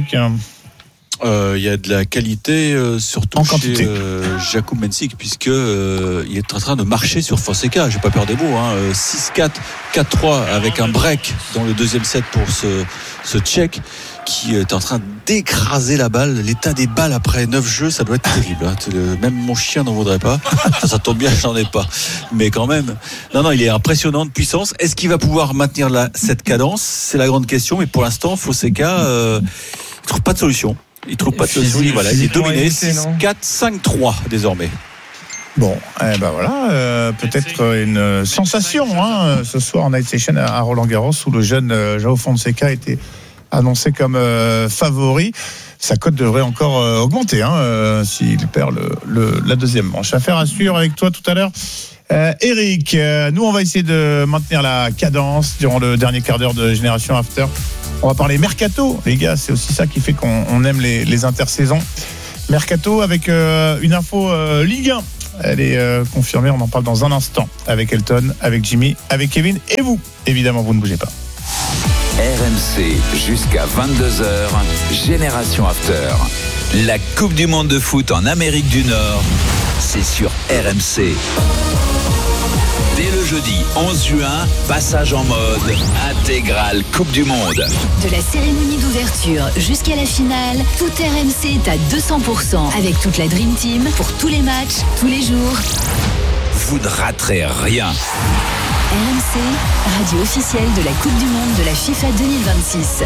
Il euh, y a de la qualité, euh, surtout en chez euh, Jakub Mensik, puisque euh, il est en train de marcher sur Fonseca. J'ai pas peur des mots. Hein. six quatre, quatre trois avec un break dans le deuxième set pour ce, ce Tchèque qui est en train d'écraser la balle. L'état des balles après neuf jeux, ça doit être terrible. Hein. Même mon chien n'en voudrait pas. Ça, ça tombe bien, j'en ai pas. Mais quand même, non, non, il est impressionnant de puissance. Est-ce qu'il va pouvoir maintenir la, cette cadence ? C'est la grande question. Mais pour l'instant, Fonseca, euh, il trouve pas de solution. Il trouve pas de solution. Voilà, il est dominé six quatre cinq trois désormais. Bon, eh ben voilà, euh, peut-être une sensation hein, ce soir en night session à Roland-Garros où le jeune euh, João Fonseca a été annoncé comme euh, favori. Sa cote devrait encore euh, augmenter hein, euh, s'il perd le, le, la deuxième manche. Affaire à suivre avec toi tout à l'heure. Euh, Eric, euh, nous on va essayer de maintenir la cadence durant le dernier quart d'heure de Génération After. On va parler mercato, les gars, c'est aussi ça qui fait qu'on on aime les, les intersaisons. Mercato avec euh, une info euh, Ligue un. Elle est euh, confirmée, on en parle dans un instant avec Elton, avec Jimmy, avec Kevin et vous. Évidemment, vous ne bougez pas. R M C jusqu'à vingt-deux heures, Génération After. La Coupe du Monde de foot en Amérique du Nord, c'est sur R M C. Dès le jeudi onze juin, passage en mode intégrale Coupe du Monde. De la cérémonie d'ouverture jusqu'à la finale, tout R M C est à deux cents pour cent avec toute la Dream Team pour tous les matchs, tous les jours. Vous ne raterez rien. R M C, radio officielle de la Coupe du Monde de la FIFA deux mille vingt-six.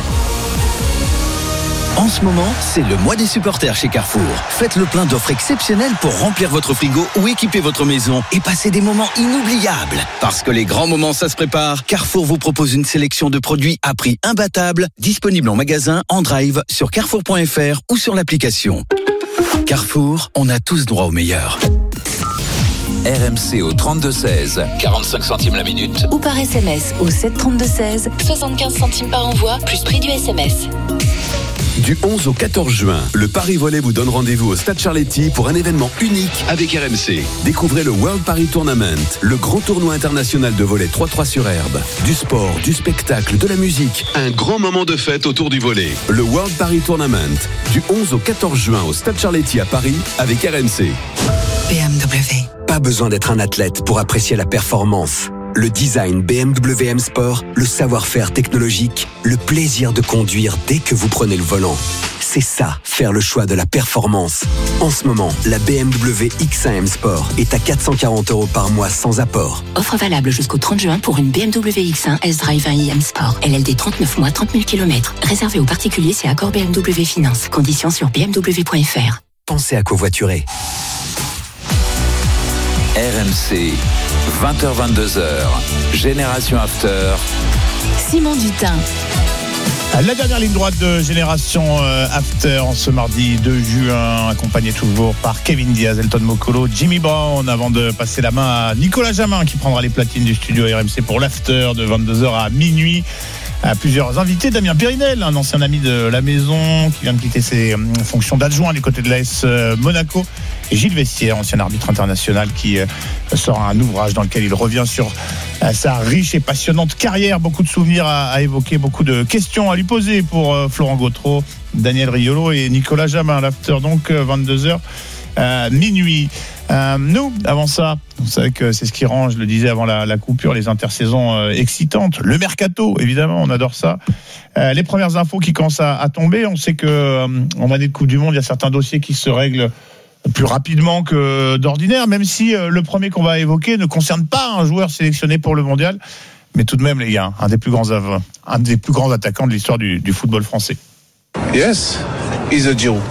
En ce moment, c'est le mois des supporters chez Carrefour. Faites le plein d'offres exceptionnelles pour remplir votre frigo ou équiper votre maison et passer des moments inoubliables. Parce que les grands moments, ça se prépare, Carrefour vous propose une sélection de produits à prix imbattable, disponibles en magasin, en drive, sur carrefour point f r ou sur l'application. Carrefour, on a tous droit au meilleur. R M C au trente-deux seize, quarante-cinq centimes la minute. Ou par S M S au sept trente-deux seize, soixante-quinze centimes par envoi, plus prix du S M S. Du onze au quatorze juin, le Paris Volley vous donne rendez-vous au Stade Charletti pour un événement unique avec R M C. Découvrez le World Paris Tournament, le grand tournoi international de volley trois trois sur herbe. Du sport, du spectacle, de la musique, un grand moment de fête autour du volley. Le World Paris Tournament, du onze au quatorze juin au Stade Charletti à Paris avec R M C. B M W. Pas besoin d'être un athlète pour apprécier la performance. Le design B M W M Sport, le savoir-faire technologique, le plaisir de conduire dès que vous prenez le volant. C'est ça, faire le choix de la performance. En ce moment, la B M W X un M Sport est à quatre cent quarante euros par mois sans apport. Offre valable jusqu'au trente juin pour une B M W X un S-Drive un i M Sport. L L D trente-neuf mois, trente mille kilomètres. Réservé aux particuliers, c'est accord B M W Finance. Conditions sur b m w point f r. Pensez à covoiturer. R M C, vingt heures vingt-deux heures, Génération After. Simon Dutin. La dernière ligne droite de Génération After en ce mardi deux juin, accompagné toujours par Kevin Diaz, Elton Mokolo, Jimmy Brown, avant de passer la main à Nicolas Jamin qui prendra les platines du studio R M C pour l'After de vingt-deux heures à minuit. À plusieurs invités, Damien Périnel, un ancien ami de la maison qui vient de quitter ses fonctions d'adjoint du côté de l'A S Monaco, et Gilles Vestiaire, ancien arbitre international qui sort un ouvrage dans lequel il revient sur sa riche et passionnante carrière. Beaucoup de souvenirs à, à évoquer, beaucoup de questions à lui poser pour Florent Gautreau, Daniel Riolo et Nicolas Jamin. L'After donc vingt-deux heures euh, minuit. Euh, nous, avant ça, vous savez que c'est ce qui rend, je le disais avant la, la coupure, les intersaisons euh, excitantes. Le mercato, évidemment, on adore ça. Euh, les premières infos qui commencent à, à tomber. On sait que euh, en année de Coupe du Monde, il y a certains dossiers qui se règlent plus rapidement que d'ordinaire, même si euh, le premier qu'on va évoquer ne concerne pas un joueur sélectionné pour le mondial. Mais tout de même, les gars, un des plus grands, av- un des plus grands attaquants de l'histoire du, du football français. Yes, he's a Giroud.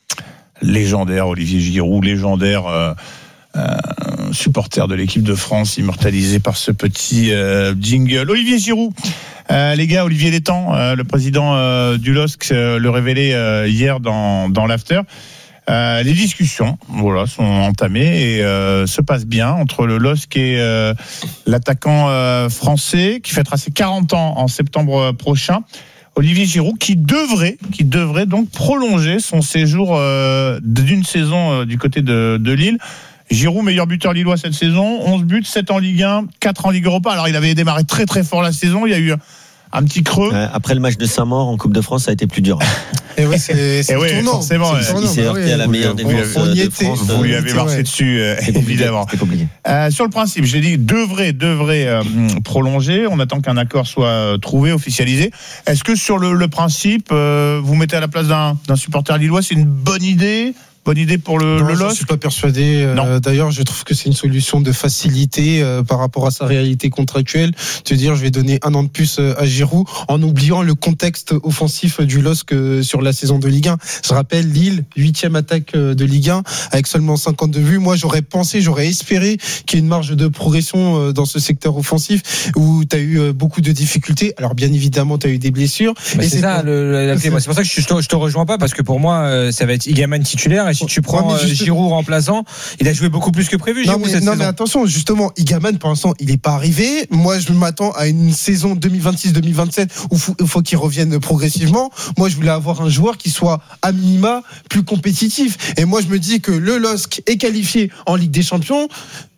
Légendaire Olivier Giroud, légendaire euh, euh, supporter de l'équipe de France, immortalisé par ce petit euh, jingle. Olivier Giroud, euh, les gars, Olivier Létang, euh, le président euh, du L O S C, euh, le révélait euh, hier dans, dans l'After. Euh, les discussions, voilà, sont entamées et euh, se passent bien entre le L O S C et euh, l'attaquant euh, français qui fêtera ses quarante ans en septembre prochain. Olivier Giroud qui devrait, qui devrait donc prolonger son séjour euh, d'une saison euh, du côté de, de Lille. Giroud, meilleur buteur lillois cette saison, onze buts, sept en Ligue un, quatre en Ligue Europa. Alors il avait démarré très très fort la saison, il y a eu un petit creux. Euh, après le match de Saint-Maur en Coupe de France, ça a été plus dur. Et oui, c'est, c'est oui, tournant. forcément. C'est Ouais. Il s'est heurté à la meilleure vous, défense vous, de était. France. Vous lui avez Ouais. marché dessus, euh, évidemment. C'est compliqué. Euh, sur le principe, j'ai dit devrait, devrait euh, prolonger. On attend qu'un accord soit euh, trouvé, officialisé. Est-ce que sur le, le principe, euh, vous mettez à la place d'un, d'un supporter lillois, c'est une bonne idée? Bonne idée pour le, non, le L O S. L O S. Je suis pas persuadé. Euh, d'ailleurs, je trouve que c'est une solution de facilité euh, par rapport à sa réalité contractuelle. Te dire, je vais donner un an de plus à Giroud en oubliant le contexte offensif du L O S que sur la saison de Ligue un. Je rappelle Lille, huitième attaque de Ligue un avec seulement cinquante-deux buts. Moi, j'aurais pensé, j'aurais espéré qu'il y ait une marge de progression dans ce secteur offensif où tu as eu beaucoup de difficultés. Alors, bien évidemment, tu as eu des blessures. Bah et c'est, c'est ça, pour... le, la clé. Moi, c'est pour ça que je, je, te, je te rejoins pas parce que pour moi, ça va être Iguaman titulaire et si tu prends ouais, juste... Giroud remplaçant, il a joué beaucoup plus que prévu. Non, Giroud, mais, cette non saison. mais attention, justement, Iguaman pour l'instant, il n'est pas arrivé. Moi, je m'attends à une saison deux mille vingt-six deux mille vingt-sept où il faut, faut qu'il revienne progressivement. Moi, je voulais avoir un joueur qui soit à minima plus compétitif. Et moi, je me dis que le L O S C est qualifié en Ligue des Champions.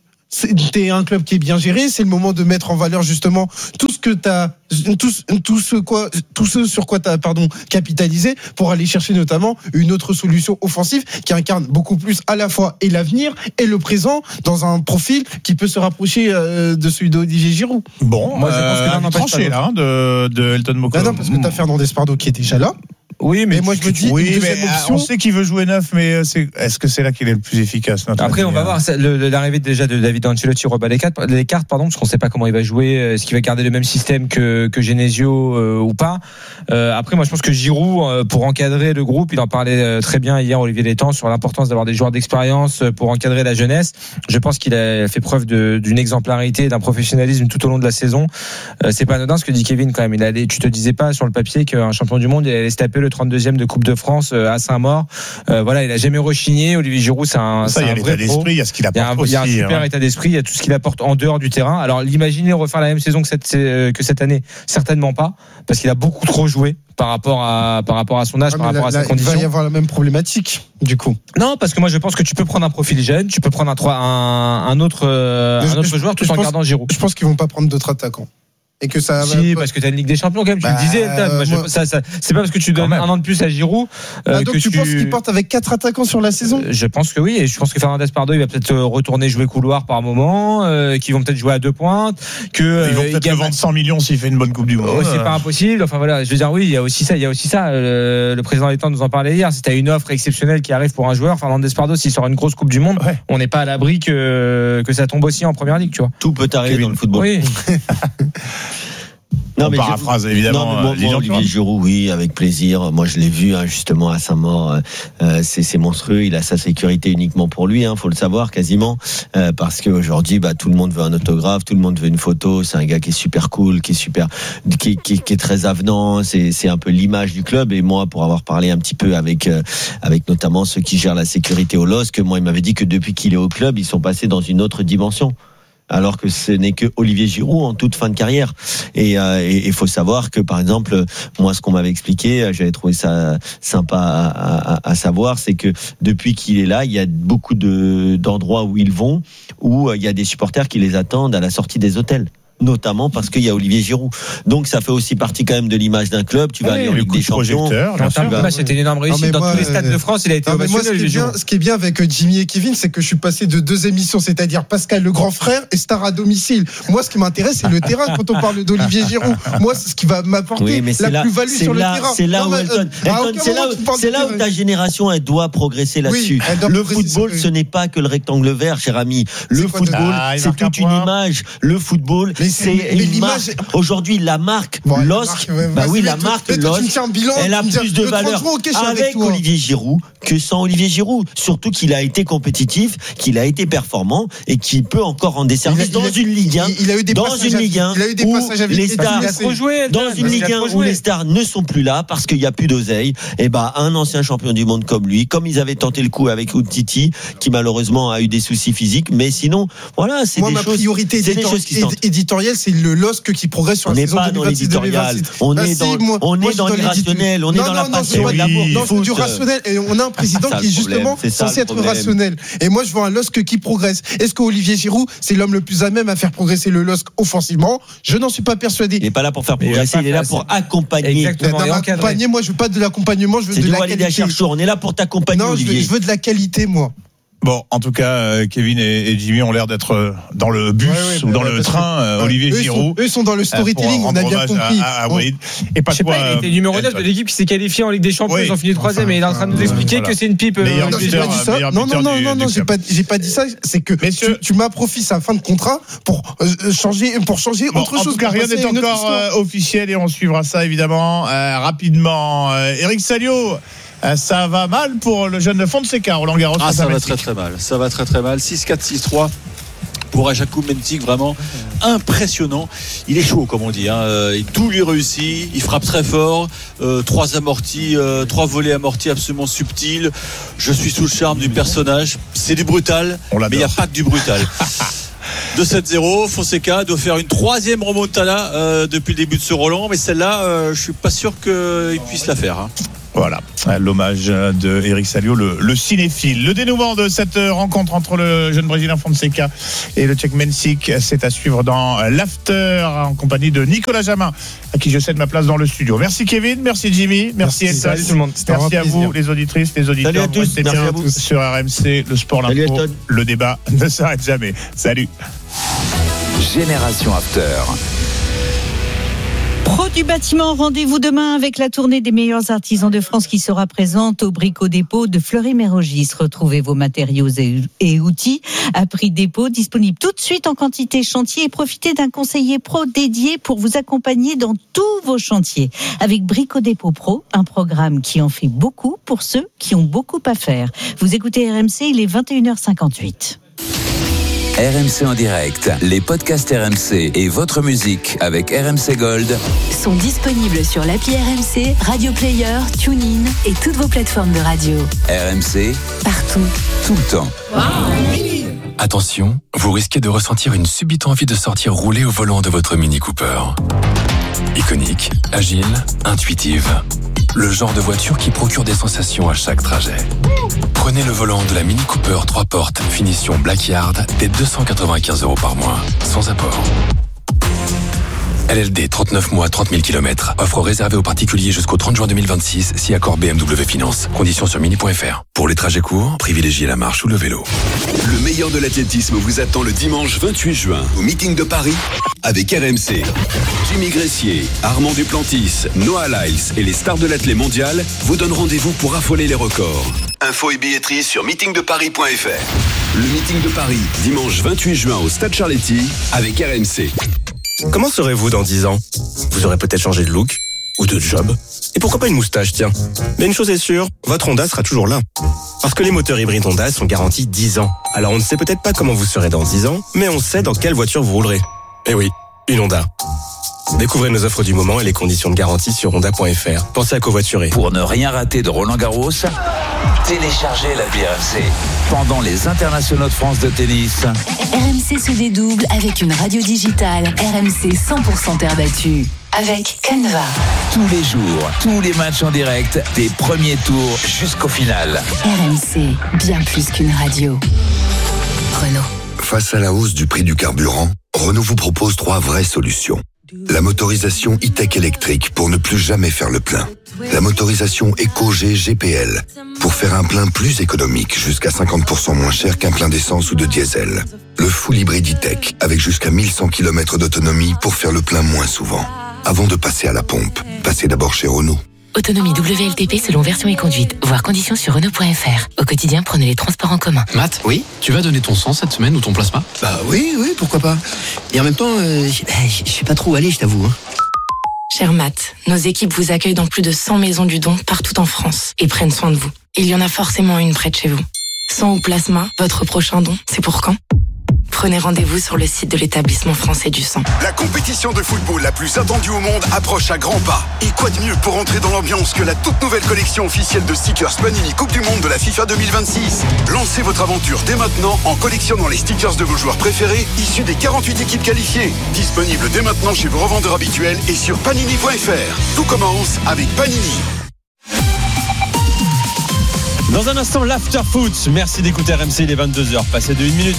T'es un club qui est bien géré, c'est le moment de mettre en valeur justement tout ce que t'as, tout, tout ce quoi, tout ce sur quoi t'as, pardon, capitalisé pour aller chercher notamment une autre solution offensive qui incarne beaucoup plus à la fois et l'avenir et le présent dans un profil qui peut se rapprocher euh, de celui d'Olivier Giroud. Bon, moi je pense que euh, l'un tranché là hein, de, de Elton Moko. Bah non, parce que t'as Fernandez Pardo qui est déjà là. Oui, mais et moi je me dis, oui, mais option, on sait qu'il veut jouer neuf, mais c'est, est-ce que c'est là qu'il est le plus efficace? Après, on va voir le, l'arrivée déjà de David Ancelotti rebat les cartes, les cartes, pardon, parce qu'on ne sait pas comment il va jouer, est-ce qu'il va garder le même système que que Genesio euh, ou pas. Euh, après, moi, je pense que Giroud, euh, pour encadrer le groupe, il en parlait euh, très bien hier, Olivier Létang, sur l'importance d'avoir des joueurs d'expérience pour encadrer la jeunesse. Je pense qu'il a fait preuve de, d'une exemplarité, d'un professionnalisme tout au long de la saison. Euh, c'est pas anodin ce que dit Kevin quand même. Il allait, tu te disais pas sur le papier qu'un champion du monde il allait se taper le trente-deuxième de Coupe de France à Saint-Maur. Euh, voilà, il a jamais rechigné. Olivier Giroud, c'est un, ça, c'est il y a un l'état vrai d'esprit, pro. il y a ce qu'il apporte il aussi. Il y a un super hein. état d'esprit, il y a tout ce qu'il apporte en dehors du terrain. Alors, l'imaginez refaire la même saison que cette, que cette année, certainement pas, parce qu'il a beaucoup trop joué par rapport à, par rapport à son âge, ah, par rapport là, à sa là, condition. Il va y avoir la même problématique, du coup. Non, parce que moi, je pense que tu peux prendre un profil jeune, tu peux prendre un, un, un autre, un je, autre je, joueur tout en pense, gardant Giroud. Je pense qu'ils vont pas prendre d'autres attaquants. Et que ça si, va... parce que t'as une Ligue des Champions quand même, tu bah, le disais, Elton. Moi, moi... je, ça, ça, c'est pas parce que tu donnes un an de plus à Giroud. Euh, ah, donc que tu, tu penses qu'il porte avec quatre attaquants sur la saison? Je pense que oui, et je pense que Fernandez Pardo, il va peut-être retourner jouer couloir par moment, euh, qu'ils vont peut-être jouer à deux pointes, que euh, ils vont peut-être gagne... le vendre cent millions s'il fait une bonne Coupe du Monde. Oh, c'est pas impossible. Enfin voilà, je veux dire oui, il y a aussi ça, il y a aussi ça. Le, le président Létang nous en parlait hier. Si t'as une offre exceptionnelle qui arrive pour un joueur, Fernandez Pardo, s'il sort une grosse Coupe du Monde, ouais. on n'est pas à l'abri que que ça tombe aussi en première ligue, tu vois. Tout peut arriver dans le football. Oui. Non, on mais paraphrase je... évidemment. Non, mais moi, moi, Olivier Giroud, oui, avec plaisir. Moi, je l'ai vu hein, justement à Saint-Maur. Euh, c'est, c'est monstrueux. Il a sa sécurité uniquement pour lui, hein, faut le savoir quasiment, euh, parce qu'aujourd'hui, bah, tout le monde veut un autographe, tout le monde veut une photo. C'est un gars qui est super cool, qui est super, qui, qui, qui est très avenant. C'est, c'est un peu l'image du club. Et moi, pour avoir parlé un petit peu avec, euh, avec notamment ceux qui gèrent la sécurité au L O S C, moi, il m'avait dit que depuis qu'il est au club, ils sont passés dans une autre dimension. Alors que ce n'est que Olivier Giroud en toute fin de carrière. Et il euh, faut savoir que, par exemple, moi, ce qu'on m'avait expliqué, j'avais trouvé ça sympa à, à, à savoir, c'est que depuis qu'il est là, il y a beaucoup de, d'endroits où ils vont, où il y a des supporters qui les attendent à la sortie des hôtels. Notamment parce qu'il y a Olivier Giroud. Donc ça fait aussi partie quand même de l'image d'un club. Tu vas oui, aller en Ligue des Champions. Vas... C'était une énorme réussite. Dans moi, tous les stades euh... de France, il a été ovationné. Moi, ce qui, est bien, ce qui est bien avec Jimmy et Kevin, c'est que je suis passé de deux émissions, c'est-à-dire Pascal le grand frère et Star à domicile. Moi, ce qui m'intéresse, c'est le terrain quand on parle d'Olivier Giroud. Moi, c'est ce qui va m'apporter oui, la là, plus-value sur là, le terrain. C'est là, non, où, Elton, euh, Elton, c'est là, où, c'est là où ta génération, elle doit progresser là-dessus. Oui, le football, ce n'est pas que le rectangle vert, cher ami. Le football, c'est toute une image. Le football, c'est une aujourd'hui la marque bon, L O S C, bah oui la marque L O S C, elle a plus de valeur avec Olivier Giroud que sans Olivier Giroud, surtout qu'il a été compétitif, qu'il a été performant et qu'il peut encore rendre des services dans une Ligue un, il a eu des dans une Ligue un où les stars dans une Ligue un où les stars ne sont plus là parce qu'il y a plus d'oseille. Et bah un ancien champion du monde comme lui, comme ils avaient tenté le coup avec Umtiti qui malheureusement a eu des soucis physiques, mais sinon voilà, c'est moi des ma choses, priorité c'est des choses qui sont éditoriale, c'est le L O S C qui progresse sur on la saison deux mille vingt-six deux mille vingt-six. On bah est si, dans, moi, on moi, est dans l'irrationnel, on est non, dans non, la non, passion, non, l'amour du non, foot. C'est du rationnel et on a un président qui est justement c'est censé être rationnel. Et moi, je vois un L O S C qui progresse. Est-ce qu'Olivier Giroud, c'est l'homme le plus à même à faire progresser le L O S C offensivement? Je n'en suis pas persuadé. Il n'est pas là pour faire progresser, il est là pour accompagner. Exactement. Accompagner, moi, je veux pas de l'accompagner. Moi, je veux de la qualité. On est là pour t'accompagner, non, Olivier. Je veux de la qualité, moi. Bon, en tout cas, euh, Kevin et, et Jimmy ont l'air d'être dans le bus ouais, ouais, ou dans bah, le train. Euh, Olivier eux Giroud. Sont, eux sont dans le storytelling, on a bien compris. À, à, à Walid. Et pas je sais quoi, pas, il était numéro neuf de l'équipe qui s'est qualifiée en Ligue des Champions. Oui, ils ont fini troisième enfin, et il est en train de nous expliquer voilà. que c'est une pipe. Meilleur non, buteur, j'ai pas dit ça. Non, non, non, du, non, non, j'ai pas, j'ai pas dit ça. C'est que Messieurs, tu, tu m'approfies sa fin de contrat pour euh, changer, pour changer bon, autre en chose. En tout cas, rien n'est encore euh, officiel et on suivra ça évidemment euh, rapidement. Euh, Eric Salio. Ça va mal pour le jeune Fonseca, Roland Garros. Ah, ça va très très mal. Ça va très très mal. six quatre, six trois pour Jakub Mensik, vraiment impressionnant. Il est chaud, comme on dit. Hein. Tout lui réussit. Il frappe très fort. Euh, trois amortis, euh, trois volets amortis absolument subtils. Je suis sous le charme du personnage. C'est du brutal, mais il n'y a pas que du brutal. deux sept zéro, Fonseca doit faire une troisième remontada euh, depuis le début de ce Roland, mais celle-là, euh, je suis pas sûr qu'il puisse la faire. Hein. Voilà, l'hommage de Eric Salio, le, le cinéphile. Le dénouement de cette rencontre entre le jeune Brésilien Fonseca et le Tchèque Mensik, c'est à suivre dans l'After en compagnie de Nicolas Jamin, à qui je cède ma place dans le studio. Merci Kevin, merci Jimmy, merci Elsa. Merci, merci à vous les auditrices, les auditeurs. Salut à tous, merci bien à tous. Sur R M C, le sport, l'info, le débat ne s'arrête jamais. Salut. Génération After. Pro du bâtiment, rendez-vous demain avec la tournée des meilleurs artisans de France qui sera présente au Brico Dépôt de Fleury-Mérogis. Retrouvez vos matériaux et outils à prix dépôt, disponible tout de suite en quantité chantier et profitez d'un conseiller pro dédié pour vous accompagner dans tous vos chantiers. Avec Brico Dépôt Pro, un programme qui en fait beaucoup pour ceux qui ont beaucoup à faire. Vous écoutez R M C, il est vingt et une heures cinquante-huit. R M C en direct, les podcasts R M C et votre musique avec R M C Gold sont disponibles sur l'appli R M C, Radio Player, TuneIn et toutes vos plateformes de radio. R M C, partout, tout le temps. Wow. Attention, vous risquez de ressentir une subite envie de sortir rouler au volant de votre Mini Cooper. Iconique, agile, intuitive. Le genre de voiture qui procure des sensations à chaque trajet. Prenez le volant de la Mini Cooper trois portes, finition Blackyard, dès deux cent quatre-vingt-quinze euros par mois, sans apport. L L D, trente-neuf mois, trente mille kilomètres. Offre réservée aux particuliers jusqu'au trente juin deux mille vingt-six, si accord B M W Finance. Conditions sur mini point f r. Pour les trajets courts, privilégiez la marche ou le vélo. Le meilleur de l'athlétisme vous attend le dimanche vingt-huit juin au meeting de Paris avec R M C. Jimmy Gressier, Armand Duplantis, Noah Lyles et les stars de l'athlé mondial vous donnent rendez-vous pour affoler les records. Infos et billetterie sur meeting de paris point f r. Le meeting de Paris, dimanche vingt-huit juin au Stade Charletti avec R M C. Comment serez-vous dans dix ans ? Vous aurez peut-être changé de look ou de job. Et pourquoi pas une moustache, tiens. Mais une chose est sûre, votre Honda sera toujours là. Parce que les moteurs hybrides Honda sont garantis dix ans. Alors on ne sait peut-être pas comment vous serez dans dix ans, mais on sait dans quelle voiture vous roulerez. Eh oui, une Honda. Découvrez nos offres du moment et les conditions de garantie sur honda point f r. Pensez à covoiturer. Pour ne rien rater de Roland Garros, téléchargez l'appli R M C. Pendant les internationaux de France de tennis, R M C se dédouble avec une radio digitale. R M C cent pour cent terre battue. Avec Canva. Tous les jours, tous les matchs en direct, des premiers tours jusqu'au final. R M C, bien plus qu'une radio. Renault. Face à la hausse du prix du carburant, Renault vous propose trois vraies solutions. La motorisation e-tech électrique pour ne plus jamais faire le plein. La motorisation EcoG G P L pour faire un plein plus économique, jusqu'à cinquante pour cent moins cher qu'un plein d'essence ou de diesel. Le full hybride e-tech avec jusqu'à mille cent kilomètres d'autonomie pour faire le plein moins souvent. Avant de passer à la pompe, passez d'abord chez Renault. Autonomie W L T P selon version et conduite. Voir conditions sur Renault point f r. Au quotidien, prenez les transports en commun. Matt, oui, tu vas donner ton sang cette semaine ou ton plasma ? Bah oui, oui, pourquoi pas. Et en même temps, euh, je sais pas trop où aller, je t'avoue. Hein. Cher Matt, nos équipes vous accueillent dans plus de cent maisons du don partout en France et prennent soin de vous. Il y en a forcément une près de chez vous. Sang ou plasma, votre prochain don, c'est pour quand ? Prenez rendez-vous sur le site de l'établissement français du sang. La compétition de football la plus attendue au monde approche à grands pas. Et quoi de mieux pour entrer dans l'ambiance que la toute nouvelle collection officielle de stickers Panini Coupe du Monde de la FIFA deux mille vingt-six. Lancez votre aventure dès maintenant en collectionnant les stickers de vos joueurs préférés issus des quarante-huit équipes qualifiées. Disponible dès maintenant chez vos revendeurs habituels et sur panini point f r. Tout commence avec Panini. Dans un instant, l'After Foot. Merci d'écouter R M C, il est vingt-deux heures, passé de une minute.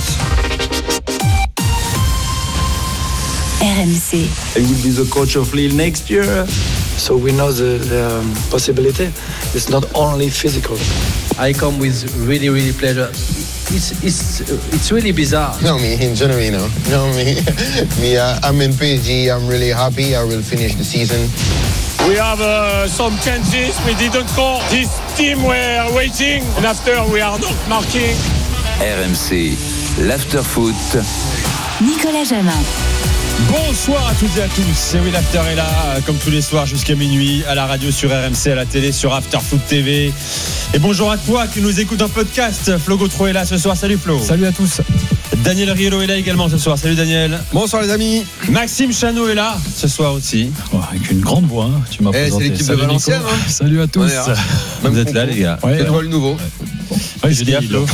R M C. I will be the coach of Lille next year. So we know the, the um, possibility. It's not only physical. I come with really, really pleasure it's it's it's really bizarre. You know me, in general, you know, you know me. me, uh, I'm in P S G. I'm really happy. I will finish the season. We have uh, some chances. We didn't score. This team were waiting, and after we are not marking. R M C, l'after-foot. Nicolas Jamin. Bonsoir à toutes et à tous. Et oui, l'after est là, comme tous les soirs jusqu'à minuit, à la radio, sur R M C, à la télé, sur Afterfoot T V. Et bonjour à toi qui nous écoute en podcast. Flo Gautreau est là ce soir. Salut Flo. Salut à tous. Daniel Riello est là également ce soir. Salut Daniel. Bonsoir les amis. Maxime Chanot est là ce soir aussi. Oh, avec une grande voix, hein. Tu m'as eh, présenté. C'est l'équipe Salut de Valenciennes. Hein. Salut à tous. Ouais, hein. Vous êtes là les gars. Ouais, c'est toi le nouveau. Ouais, je dis à Flo.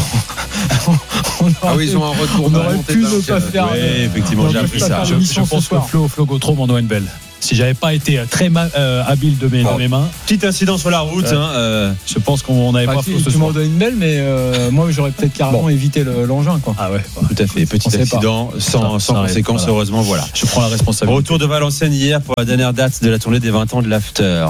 Ah oui, ils ont un retour. On aurait pu ne pas faire. Oui, effectivement, j'ai appris ça. Je, je pense que Flo, Flo Gautreau m'en doit une belle. Si j'avais pas été très ma, euh, habile de mes, bon. de mes mains. Petit incident sur la route. Euh, hein, euh, je pense qu'on n'avait pas, pas Flo ce Tu m'en donnes une belle, mais euh, moi j'aurais peut-être carrément bon. évité le, l'engin. Quoi. Ah ouais, tout à fait. Petit accident pas. sans, ça, sans ça conséquences, voilà. Heureusement. Voilà. Je prends la responsabilité. Retour de Valenciennes hier pour la dernière date de la tournée des vingt ans de l'After.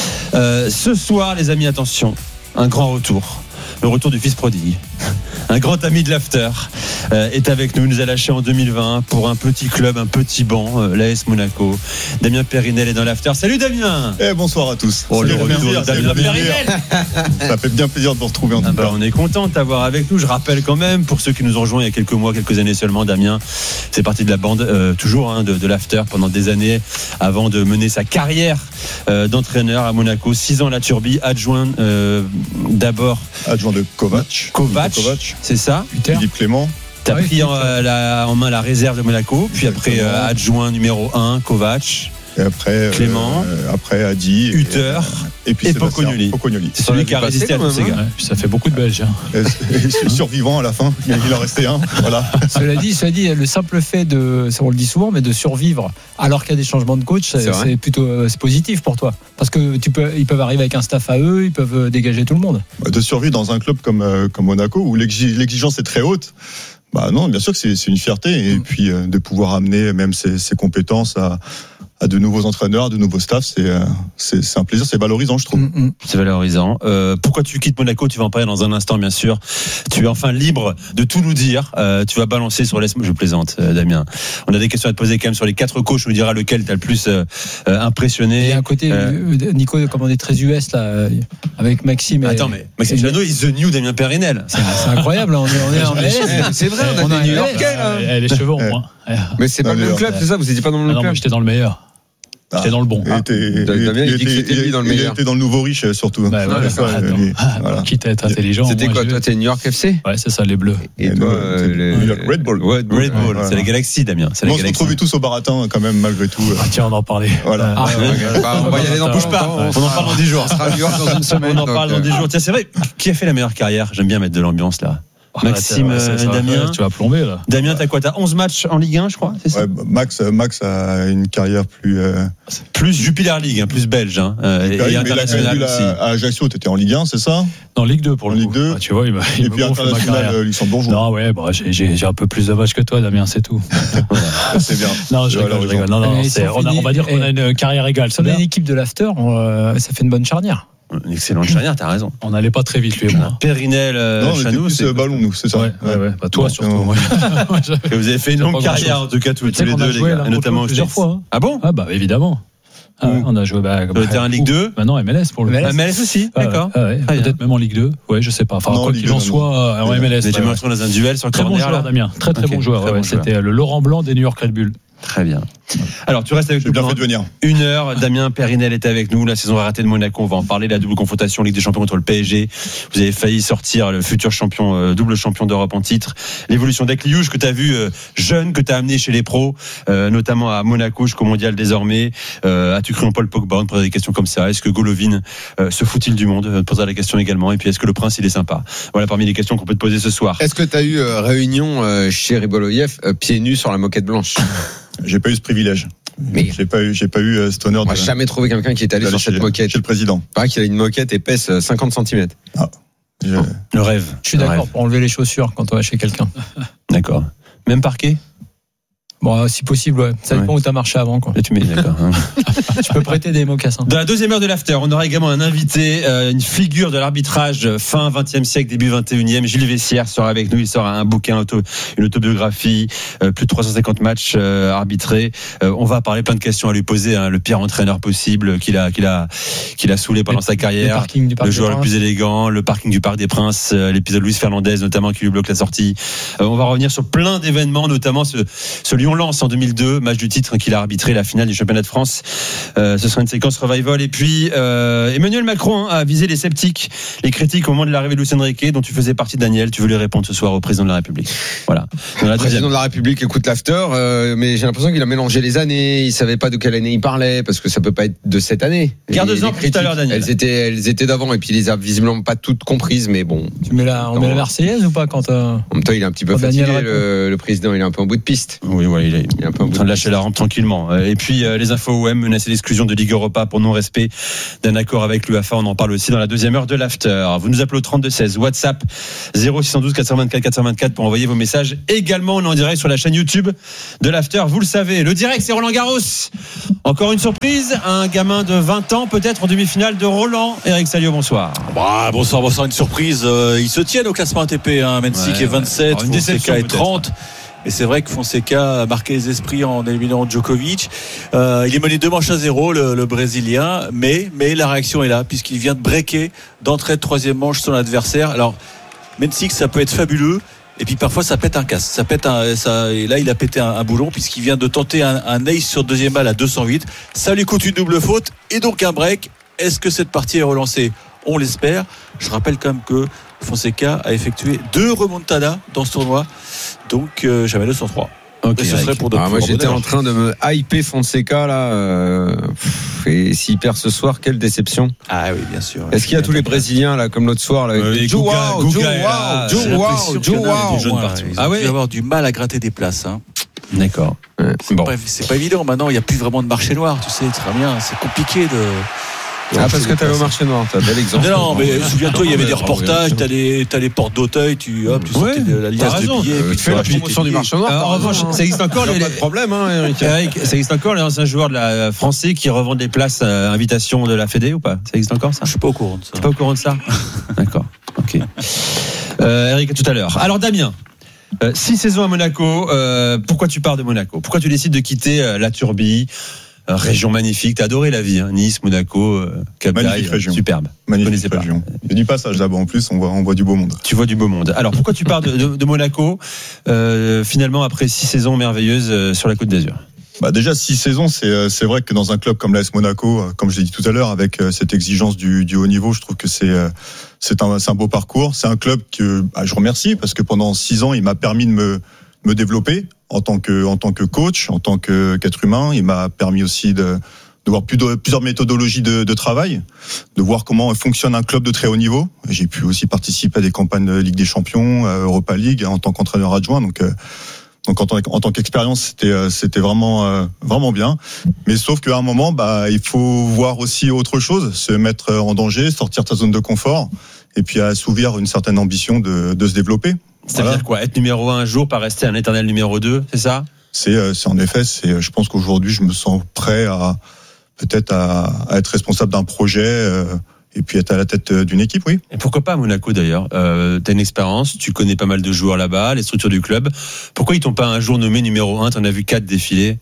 Euh, ce soir, les amis, attention, un grand retour. Le retour du fils prodigue. Un grand ami de l'After euh, est avec nous. Il nous a lâché en deux mille vingt pour un petit club, un petit banc, euh, l'A S Monaco. Damien Périnel est dans l'After. Salut Damien. Eh bonsoir à tous. Oh, le retour de Damien Périnel. Ça fait bien plaisir de vous retrouver en tout ah cas. Bah, on est content de t'avoir avec nous. Je rappelle quand même, pour ceux qui nous ont rejoints il y a quelques mois, quelques années seulement, Damien, c'est parti de la bande, euh, toujours hein, de, de l'After pendant des années, avant de mener sa carrière euh, d'entraîneur à Monaco. Six ans à la Turbie, adjoint euh, d'abord. Adjoint de Kovac. Kovac, Kovac. C'est ça. Philippe Clément. T'as ah oui, pris en, euh, la, en main la réserve de Monaco, puis après euh, adjoint numéro un, Kovac. Et après Clément, euh, après Adi, Hutter et, et puis et Pocognoli. C'est celui qui a résisté à tous ces gars. Ouais, ça fait beaucoup de Belges. Hein. Et, et survivant à la fin, il en restait un. Voilà. Cela dit, cela dit, le simple fait de, on le dit souvent, mais de survivre alors qu'il y a des changements de coach, c'est, c'est plutôt c'est positif pour toi, parce que tu peux, ils peuvent arriver avec un staff à eux, ils peuvent dégager tout le monde. De survivre dans un club comme comme Monaco où l'exigence est très haute. Bah non, bien sûr que c'est, c'est une fierté et mmh. puis euh, de pouvoir amener même ses, ses compétences à, à de nouveaux entraîneurs, à de nouveaux staffs, c'est, euh, c'est, c'est un plaisir, c'est valorisant, je trouve. Mmh. C'est valorisant. Euh, pourquoi tu quittes Monaco ? Tu vas en parler dans un instant, bien sûr. Tu es enfin libre de tout nous dire. Euh, tu vas balancer sur les. Je plaisante, euh, Damien. On a des questions à te poser quand même sur les quatre coachs. On nous dira lequel t'as le plus euh, impressionné. Il y a un côté, euh, Nico, comme on est très U S là, avec Maxime. Attends, mais Maxime Chanot, il the new Damien Périnel. C'est, c'est incroyable. On est, on est en M L S. C'est vrai, on a des New-Yorkais là. Les cheveux en moins. Mais c'est pas le même club, c'est ça ? Vous n'étiez pas dans le même club ? Non, mais j'étais dans le meilleur. J'étais dans le bon. Il était, Damien, il dit que c'était lui dans le meilleur. Il était dans le nouveau riche surtout. Bah, voilà, ça, lui, voilà. Quitte à être intelligent. C'était quoi, toi, t'es New York F C ? Ouais, c'est ça, les Bleus. Et, et toi, euh, les... New York Red Bull. Red Bull, Red Bull. Ouais, c'est la Galaxie, Damien. C'est la on se retrouvait tous au baratin quand même, malgré tout. Ah, tiens, on en parlait. Voilà. Ah, ouais, bah, on va y aller dans bouge pas. On en parle dans dix jours. On sera à New York dans une semaine. On en parle dans dix jours. Tiens, c'est vrai. Qui a fait la meilleure carrière ? J'aime bien mettre de l'ambiance là. Maxime, ah, ça, ça Damien. Va, tu vas plomber là. Damien, t'as quoi ? T'as onze matchs en Ligue un, je crois, c'est ça ? Ouais, Max, Max a une carrière plus. Euh... Plus Jupiler League, hein, plus belge. Hein, euh, et, et international aussi. À Ajaccio, t'étais en Ligue un, c'est ça ? En Ligue deux pour le Ligue deux. Ah, tu vois, il m'a, il et puis international luxembourgeois. Non, ouais, bah, j'ai, j'ai, j'ai un peu plus de matchs que toi, Damien, c'est tout. C'est bien. Non, je rigole, je rigole. Non, non, c'est, on, a, on va dire qu'on a une carrière égale. Ça, on a une équipe de l'After, on, ça fait une bonne charnière. Une excellente charnière, t'as raison. On n'allait pas très vite, lui et moi. Périnel, euh, non, on Chanot, était plus c'est ballon, nous, c'est ça. Ouais, ouais, ouais. Bah, toi, non, surtout. Non. Moi. Et vous avez fait une longue carrière, en tout cas, tous, tous les deux, les gars, et notamment plusieurs fois. Hein. Ah bon ? Ah, bah, évidemment. Ah, ouais, on a joué bah, le terrain Ligue deux. Maintenant M L S pour le M L S aussi, ah, d'accord. Ah, ouais, peut-être même en Ligue deux. Ouais, je sais pas. Enfin, non, quoi Ligue qu'il en soit, non, en M L S. Mais tu m'as retrouvé dans un duel sur le très corner. Bon joueur, Damien. Très très okay, bon joueur. très ouais, bon c'était joueur. Le Laurent Blanc des New York Red Bull. Très bien. Alors, tu restes avec nous. Bien fait de venir. Une heure. Damien Périnel est avec nous. La saison ratée de Monaco. On va en parler. La double confrontation Ligue des Champions contre le P S G. Vous avez failli sortir le futur champion, euh, double champion d'Europe en titre. L'évolution d'Akliouche que tu as vu euh, jeune, que tu as amené chez les pros, euh, notamment à Monaco jusqu'au mondial désormais. Euh, as-tu cru en Paul Pogba? On te posait des questions comme ça. Est-ce que Golovin euh, se fout-il du monde? On te posera la question également. Et puis, est-ce que le prince, il est sympa? Voilà parmi les questions qu'on peut te poser ce soir. Est-ce que tu as eu euh, réunion euh, chez Riboloyev, euh, pieds nus sur la moquette blanche? J'ai pas eu ce privilège. Mais j'ai pas eu, j'ai pas eu euh, cet honneur. On n'a de... jamais trouvé quelqu'un qui est allé sur cette chez, moquette. Chez le président. Pas qu'il a une moquette épaisse cinquante centimètres. Ah, je... Le rêve. Je suis le d'accord rêve. pour enlever les chaussures quand on va chez quelqu'un. D'accord. Même parquet? Bon, si possible, ouais. Ça dépend Ouais. où t'as marché avant, quoi. Et tu mets d'accord. Hein. Tu peux prêter des mocassins. Dans la deuxième heure de l'after, on aura également un invité, euh, une figure de l'arbitrage fin vingtième siècle, début vingt et unième. Gilles Vessière sera avec nous. Il sort un bouquin, auto, une autobiographie, euh, plus de trois cent cinquante matchs euh, arbitrés. Euh, on va parler plein de questions à lui poser. Hein, le pire entraîneur possible qu'il a, qu'il a, qu'il a saoulé pendant Le- sa carrière. le parking du Parc Le des joueur le Princes. plus élégant, le parking du Parc des Princes, euh, l'épisode Luis Fernandez notamment qui lui bloque la sortie. Euh, on va revenir sur plein d'événements, notamment ce, ce Lyon-Lens en deux mille deux, match du titre qu'il a arbitré, la finale du championnat de France. Euh, ce sera une séquence revival. Et puis euh, Emmanuel Macron hein, a visé les sceptiques, les critiques au moment de l'arrivée de Luis Enrique, dont tu faisais partie, Daniel. Tu veux lui répondre ce soir au président de la République. Voilà. Dans la Le président de la République écoute l'after, euh, mais j'ai l'impression qu'il a mélangé les années. Il savait pas de quelle année il parlait, parce que ça peut pas être de cette année. Garde-en pour tout à l'heure, Daniel. Elles étaient, elles étaient d'avant, et puis il les a visiblement pas toutes comprises, mais bon. Tu mets la, on met la Marseillaise ou pas quand euh... En même temps, il est un petit peu Quand fatigué, Daniel le, le président. Il est un peu en bout de piste. Oui, voilà, il est, il est un peu en, en train de lâcher la rampe tranquillement. Et puis euh, les infos O M menacent l'exclusion de Ligue Europa pour non-respect d'un accord avec l'UEFA. On en parle aussi dans la deuxième heure de l'after. Vous nous appelez au trente-deux seize, WhatsApp zéro six un deux quatre cent vingt-quatre quatre cent vingt-quatre pour envoyer vos messages. Également, on est en direct sur la chaîne YouTube de l'after. Vous le savez, le direct c'est Roland Garros. Encore une surprise, un gamin de vingt ans peut-être en demi-finale de Roland. Eric Salio, bonsoir. Bah, bonsoir, bonsoir, une surprise. Euh, ils se tiennent au classement A T P. Hein. Mensik Ouais, est vingt-sept, alors, une déception, Fonseca est peut-être. trente. Et c'est vrai que Fonseca a marqué les esprits en éliminant Djokovic. Euh, il est mené deux manches à zéro, le, le Brésilien. Mais, mais la réaction est là, puisqu'il vient de breaker d'entrée de troisième manche son adversaire. Alors, Mensik, ça peut être fabuleux. Et puis parfois ça pète un casque, ça pète un, ça, et là il a pété un, un boulon puisqu'il vient de tenter un, un ace sur deuxième balle à deux cent huit. Ça lui coûte une double faute et donc un break. Est-ce que cette partie est relancée ? On l'espère. Je rappelle quand même que Fonseca a effectué deux remontadas dans ce tournoi, donc euh, jamais deux cent trois. Okay, et ce serait pour de ah, moi j'étais bonheur. en train de me hyper Fonseca là, euh, pff, et s'il perd ce soir, quelle déception. Ah oui, bien sûr. Est-ce qu'il y a tous les Brésiliens là comme l'autre soir là, Euh, avec les Joe Guga- Wow, Guga Joe est là. Wow, J'ai Joe l'impression Wow, qu'il y Joe en a Wow. des jeunes partout. Ils ont dû avoir du mal à gratter des places. Hein. D'accord. C'est, bon. pas, c'est pas évident. Maintenant, il n'y a plus vraiment de marché noir. Tu sais très bien. C'est compliqué de. Ah, parce que t'allais au marché noir, t'as un bel exemple. Non, non, mais souviens-toi, il y avait des Ah, reportages, t'as les, t'as les portes d'Auteuil, tu, hop, tu Ouais, sortais de la t'as liasse de raison. billets. Euh, puis tu fais la rachetais promotion tes du billets. marché noir. Alors, en revanche, ça existe encore, les- Pas de problème, hein, Eric. Eric, ça existe encore les anciens joueurs de la français qui revendent des places à invitation de la Fédé ou pas? Ça existe encore ça? Je suis pas au courant de ça. Tu es pas au courant de ça? D'accord. Ok. Euh, Eric, à tout à l'heure. Alors Damien. Euh, six saisons à Monaco. Euh, pourquoi tu pars de Monaco? Pourquoi tu décides de quitter euh, la Turbie? Euh, région magnifique. T'as adoré la vie, hein. Nice, Monaco, euh, Cap Magnifique d'Aille, région. superbe. Magnifique région. Il y a du passage là-bas en plus, on voit, on voit du beau monde. Tu vois du beau monde. Alors pourquoi tu pars de, de, de Monaco euh, finalement après six saisons merveilleuses euh, sur la Côte d'Azur? Bah déjà six saisons, c'est c'est vrai que dans un club comme l'A S Monaco, euh, comme je l'ai dit tout à l'heure, avec euh, cette exigence du, du haut niveau, je trouve que c'est euh, c'est un c'est un beau parcours. C'est un club que bah, je remercie parce que pendant six ans, il m'a permis de me me développer en tant que en tant que coach, en tant que qu'être humain. Il m'a permis aussi de de voir plus de, plusieurs méthodologies de, de travail, de voir comment fonctionne un club de très haut niveau. J'ai pu aussi participer à des campagnes de Ligue des Champions, euh, Europa League en tant qu'entraîneur adjoint. Donc euh, Donc en tant, en tant qu'expérience, c'était c'était vraiment euh, vraiment bien. Mais sauf qu'à un moment, bah il faut voir aussi autre chose, se mettre en danger, sortir de sa zone de confort, et puis assouvir une certaine ambition de, de se développer. C'est-à-dire Voilà. quoi? Être numéro un un jour, pas rester un éternel numéro deux, c'est ça? C'est euh, c'est en effet, c'est je pense qu'aujourd'hui je me sens prêt à peut-être à, à être responsable d'un projet. Euh, Et puis être à la tête d'une équipe, oui. Et pourquoi pas à Monaco d'ailleurs? euh, T'as une expérience, tu connais pas mal de joueurs là-bas, les structures du club. Pourquoi ils t'ont pas un jour nommé numéro un? T'en as vu quatre défiler.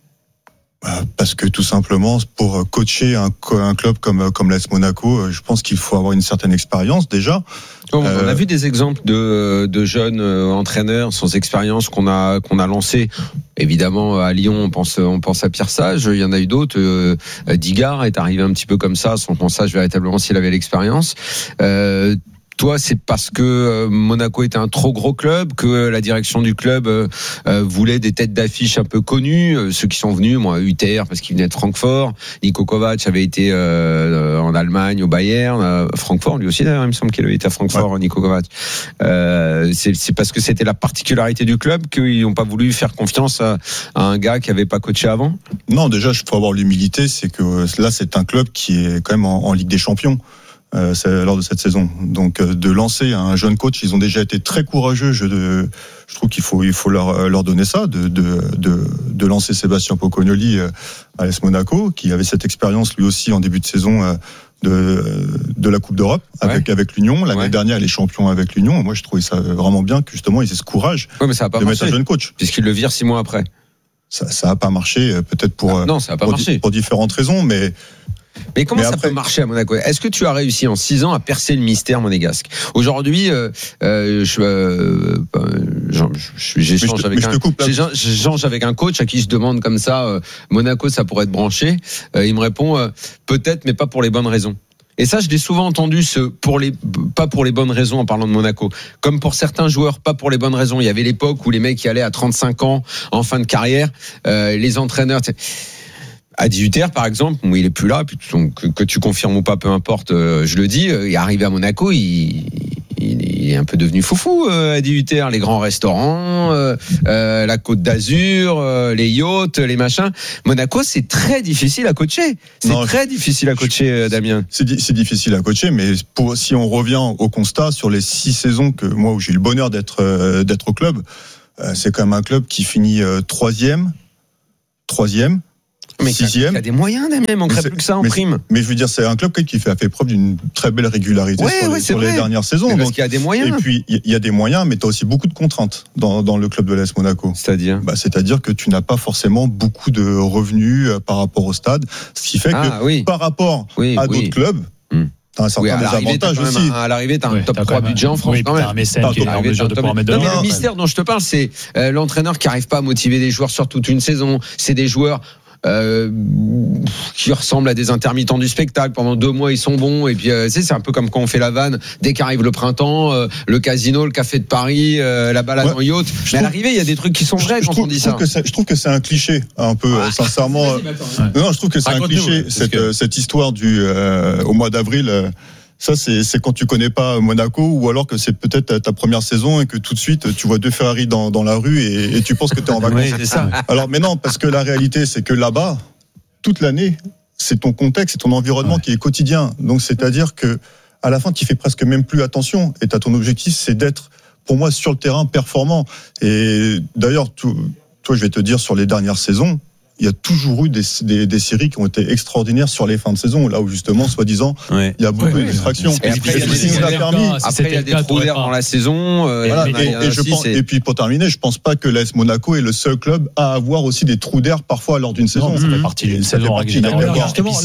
Parce que tout simplement, pour coacher un, un club comme comme l'A S Monaco, je pense qu'il faut avoir une certaine expérience déjà. On a Euh, vu des exemples de, de jeunes euh, entraîneurs sans expérience qu'on a qu'on a lancés. Évidemment, à Lyon, on pense on pense à Pierre Sage. Il y en a eu d'autres. Euh, Digard est arrivé un petit peu comme ça, sans qu'on sache véritablement s'il avait l'expérience. Euh, Toi, c'est parce que euh, Monaco était un trop gros club, que la direction du club euh, euh, voulait des têtes d'affiche un peu connues. Euh, ceux qui sont venus, moi, Hutter, parce qu'il venait de Francfort. Niko Kovac avait été euh, en Allemagne, au Bayern. Euh, Francfort, lui aussi, d'ailleurs, il me semble qu'il avait été à Francfort, ouais. Niko Kovac. Euh, c'est, c'est parce que c'était la particularité du club qu'ils n'ont pas voulu faire confiance à, à un gars qui n'avait pas coaché avant. Non, déjà, il faut avoir l'humilité. C'est que là, c'est un club qui est quand même en, en Ligue des Champions. euh, lors de cette saison. Donc euh, de lancer un jeune coach, ils ont déjà été très courageux. Je, de, je trouve qu'il faut, il faut leur, leur donner ça, de, de, de, de lancer Sébastien Pocognoli euh, à l'A S Monaco, qui avait cette expérience lui aussi en début de saison euh, de, de la Coupe d'Europe avec, ouais. avec l'Union. L'année ouais. dernière, les champions avec l'Union. Moi, je trouvais ça vraiment bien que justement ils aient ce courage ouais, mais ça a pas de marché, mettre un jeune coach. Puisqu'ils le virent six mois après. Ça, ça a pas marché, peut-être pour, ah, non, ça a pas pour, marché. pour différentes raisons, mais. Mais comment mais ça après... peut marcher à Monaco ? Est-ce que tu as réussi en six ans à percer le mystère monégasque ? Aujourd'hui, euh, euh, je, euh, je, j'échange avec un, j'échange avec un coach à qui je demande comme ça, euh, Monaco, ça pourrait être branché. Euh, il me répond euh, peut-être, mais pas pour les bonnes raisons. Et ça, je l'ai souvent entendu, ce pour les pas pour les bonnes raisons en parlant de Monaco. Comme pour certains joueurs, pas pour les bonnes raisons. Il y avait l'époque où les mecs qui allaient à trente-cinq ans en fin de carrière, euh, les entraîneurs. Adi Hutter, par exemple, où il est plus là, puis que, que tu confirmes ou pas, peu importe, euh, je le dis, euh, il est arrivé à Monaco, il, il, il est un peu devenu foufou, euh, Adi Hutter, les grands restaurants, euh, euh, la Côte d'Azur, euh, les yachts, les machins. Monaco, c'est très difficile à coacher. C'est non, très je, difficile à coacher, euh, Damien. C'est, c'est difficile à coacher, mais pour, si on revient au constat, sur les six saisons que moi où j'ai eu le bonheur d'être euh, d'être au club, euh, c'est quand même un club qui finit euh, troisième, troisième. Mais sixième. Il y a des moyens, Damien, il manquerait plus que ça en mais, prime. Mais je veux dire, c'est un club qui fait, a fait preuve d'une très belle régularité ouais, sur, ouais, les, sur les dernières saisons. Mais parce qu'il y a des moyens. Et puis, il y a des moyens, mais tu as aussi beaucoup de contraintes dans, dans le club de l'A S Monaco. C'est-à-dire bah, C'est-à-dire que tu n'as pas forcément beaucoup de revenus par rapport au stade. Ce qui fait que ah, oui. par rapport oui, à oui. d'autres clubs, hum. T'as un certain oui, désavantage aussi. Un, à l'arrivée, t'as un oui, top trois budget en France. Oui, quand même. T'as un mécène qui est en mesure de pouvoir mettre de non, mais l'argent. le mystère dont je te parle, c'est euh, l'entraîneur qui n'arrive pas à motiver des joueurs sur toute une saison. C'est des joueurs Euh, qui ressemblent à des intermittents du spectacle. Pendant deux mois, ils sont bons. Et puis, euh, c'est un peu comme quand on fait la vanne. Dès qu'arrive le printemps, euh, le casino, le café de Paris, euh, la balade ouais, en yacht. Mais trouve, à l'arrivée, il y a des trucs qui sont vrais quand trouve, on dit je ça. Que je trouve que c'est un cliché, un peu, ah, sincèrement. Ouais. Non, je trouve que c'est un cliché, cette, que... cette histoire du euh, au mois d'avril. Euh, Ça, c'est, c'est quand tu connais pas Monaco, ou alors que c'est peut-être ta première saison et que tout de suite tu vois deux Ferrari dans, dans la rue et, et tu penses que tu es en vacances. Oui, c'est ça. Alors, mais non, parce que la réalité, c'est que là-bas, toute l'année, c'est ton contexte, c'est ton environnement ouais. qui est quotidien. Donc, c'est-à-dire que à la fin, tu fais presque même plus attention. Et t'as ton objectif, c'est d'être, pour moi, sur le terrain performant. Et d'ailleurs, tout, toi, je vais te dire, sur les dernières saisons, il y a toujours eu des, des, des séries qui ont été extraordinaires sur les fins de saison, là où justement, soi-disant, ouais. il y a beaucoup ouais, de distractions. Et après, il y a des, nous a permis, cas, après, il y a des trous d'air dans la saison. Euh, voilà, et, et, et, je pense, et puis pour terminer, je pense pas que l'A S Monaco est le seul club à avoir aussi des trous d'air parfois lors d'une saison. Non, ça fait partie d'une saison. Justement,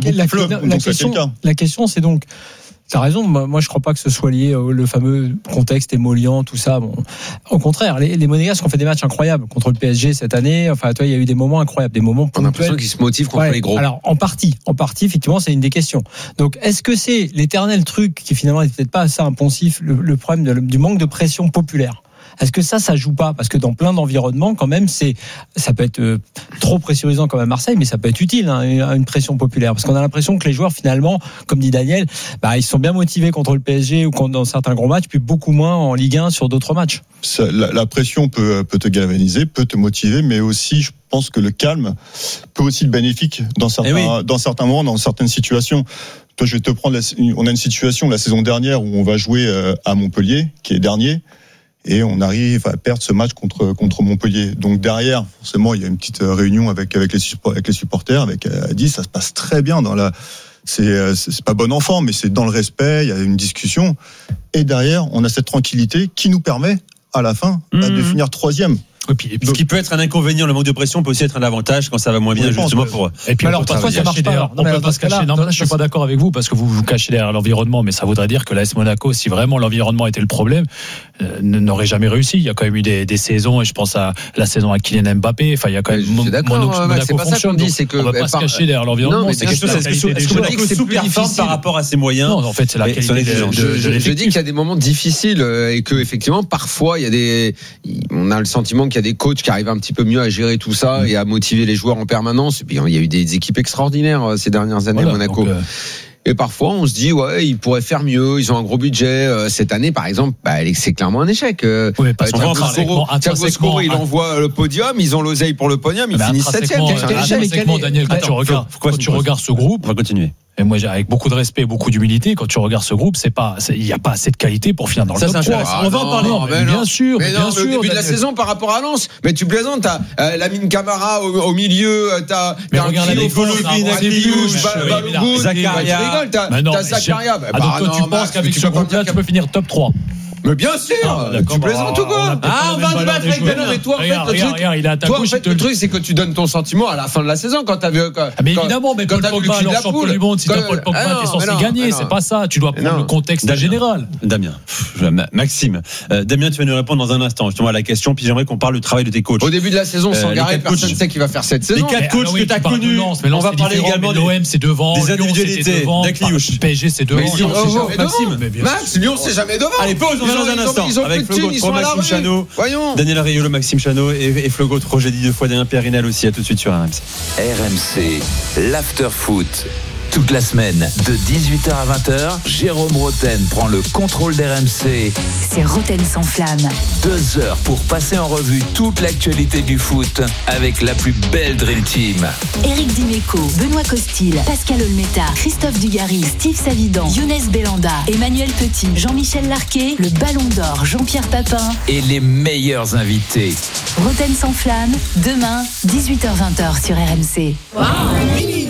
la question, c'est donc. T'as raison, moi je crois pas que ce soit lié au le fameux contexte émollient, tout ça. Bon, au contraire, les, les Monégasques ont fait des matchs incroyables contre le P S G cette année. Enfin, toi, il y a eu des moments incroyables, des moments ponctuels. On a l'impression qu'ils se motivent contre ouais, les gros. Alors, en partie, en partie, effectivement, c'est une des questions. Donc, est-ce que c'est l'éternel truc qui finalement n'est peut-être pas assez impensif, le, le problème de, du manque de pression populaire? Est-ce que ça, ça joue pas ? Parce que dans plein d'environnements, quand même, c'est, ça peut être euh, trop pressurisant comme à Marseille, mais ça peut être utile, hein, une pression populaire. Parce qu'on a l'impression que les joueurs, finalement, comme dit Daniel, bah, ils sont bien motivés contre le P S G ou contre, dans certains gros matchs, puis beaucoup moins en Ligue un sur d'autres matchs. Ça, la, la pression peut, peut te galvaniser, peut te motiver, mais aussi, je pense que le calme peut aussi être bénéfique dans certains, oui. dans certains moments, dans certaines situations. Toi, je vais te prendre, la, on a une situation la saison dernière où on va jouer à Montpellier, qui est dernier. Et on arrive à perdre ce match contre contre Montpellier. Donc derrière, forcément, il y a une petite réunion avec avec les avec les supporters, avec Adi. Ça se passe très bien dans la. C'est c'est pas bon enfant, mais c'est dans le respect. Il y a une discussion. Et derrière, on a cette tranquillité qui nous permet, à la fin, mmh. de finir troisième. Et puis, et puis, ce qui peut être un inconvénient, le manque de pression peut aussi être un avantage quand ça va moins bien, oui, justement pour. Et puis alors parfois ça marche pas. On peut pas se cacher. Non, je suis pas d'accord avec vous parce que vous vous cachez derrière l'environnement, mais ça voudrait dire que l'A S Monaco, si vraiment l'environnement était le problème, euh, n'aurait jamais réussi. Il y a quand même eu des, des saisons, et je pense à la saison à Kylian Mbappé. Enfin, il y a quand même. Je suis d'accord. Monaco, Max, c'est pas ça qu'on dit, c'est que on va pas se cacher derrière l'environnement. Non, c'est quelque chose. Est-ce que Monaco sous-performe par rapport à ses moyens ? Non, en fait, c'est la qualité de l'effectif. Je dis qu'il y a des moments difficiles et que effectivement, parfois, il y a des. On a le sentiment qu'il y a des coachs qui arrivent un petit peu mieux à gérer tout ça et à motiver les joueurs en permanence. Et puis il y a eu des équipes extraordinaires ces dernières années à voilà, Monaco. Donc, euh... Et parfois on se dit ouais ils pourraient faire mieux, ils ont un gros budget. Cette année par exemple, bah, c'est clairement un échec. Oui, parce Thiago Scoro, Thiago Scoro, il envoie le podium, ils ont l'oseille pour le podium, ils finissent septième. Daniel, quand tu regardes, quand tu regardes ce groupe, on va continuer. mais moi, avec beaucoup de respect, beaucoup d'humilité, quand tu regardes ce groupe, c'est pas, il n'y a pas assez de qualité pour finir dans le ça, top trois. Ah, on va en parler. Non, mais mais bien non. sûr, mais mais non, bien sûr. Au début de la Daniel. saison, par rapport à Lens, mais tu plaisantes. T'as euh, Lamine Camara au, au milieu, t'as, Mais t'as regarde un les Golovin, Golovin, Akliouche, Akliouche, Balogun, Zakaria. tu rigoles, t'as, Mais non, t'as mais Zakaria. je- Bah, Ah, donc bah, toi, non, tu Max, penses qu'avec tu ce peux pas me groupe-là, dire tu peux finir top trois? Mais bien sûr, Ah, tu d'accord, plaisantes bah, ou quoi? on a peut-être Ah, pas on le va même débattre valeur avec des Benoît, mais toi, en fait, joueurs. le Regarde, truc, regarde, il est à ta toi, en gauche, fait, il te le le- truc, c'est que tu donnes ton sentiment à la fin de la saison quand t'as vu. Quand, Ah, mais quand- évidemment, mais quand Paul t'as vu le Pogba, cul de alors la champion poule. du monde, si Quand- t'as Paul Pogba, Ah, non, t'es censé mais non, gagner, mais non. c'est pas ça. Tu dois prendre Non. le contexte Damien. général. Damien, Pff, je- Ma- Maxime, Euh, Damien, tu vas nous répondre dans un instant justement à la question. Puis j'aimerais qu'on parle du travail de tes coachs. Au début de la saison, Euh, sans les Garret, quatre personne ne coachs- sait qui va faire cette Les saison. quatre Mais, coachs ah oui, que tu as tu parles de connus. Lens, mais On Lens, va c'est parler différent, également mais des l'O M, c'est devant. des Lyon, individualités. c'était devant. D'Akliouche. P S G, c'est devant. Mais Lyon, Lyon, c'est c'est jamais devant. devant. Mais bien Max, Lyon, c'est jamais devant. Allez, pause, on Ils revient ont- dans un ils ont- instant ils ont avec plus de Flo thunes, Gautreau, ils sont à la Maxime rue. Chanot, Voyons. Daniel Riolo, Maxime Chanot et, et Flo Gautreau, j'ai dit deux fois Damien Périnel aussi. À tout de suite sur R M C. R M C, l'after-foot. Toute la semaine, de dix-huit heures à vingt heures, Jérôme Roten prend le contrôle d'R M C. C'est Roten sans flamme. Deux heures pour passer en revue toute l'actualité du foot avec la plus belle Dream Team. Éric Dimeco, Benoît Costil, Pascal Olmeta, Christophe Dugarry, Steve Savidan, Younes Belanda, Emmanuel Petit, Jean-Michel Larquet, le Ballon d'Or, Jean-Pierre Papin. Et les meilleurs invités. Roten sans flamme, demain, dix-huit heures vingt sur R M C.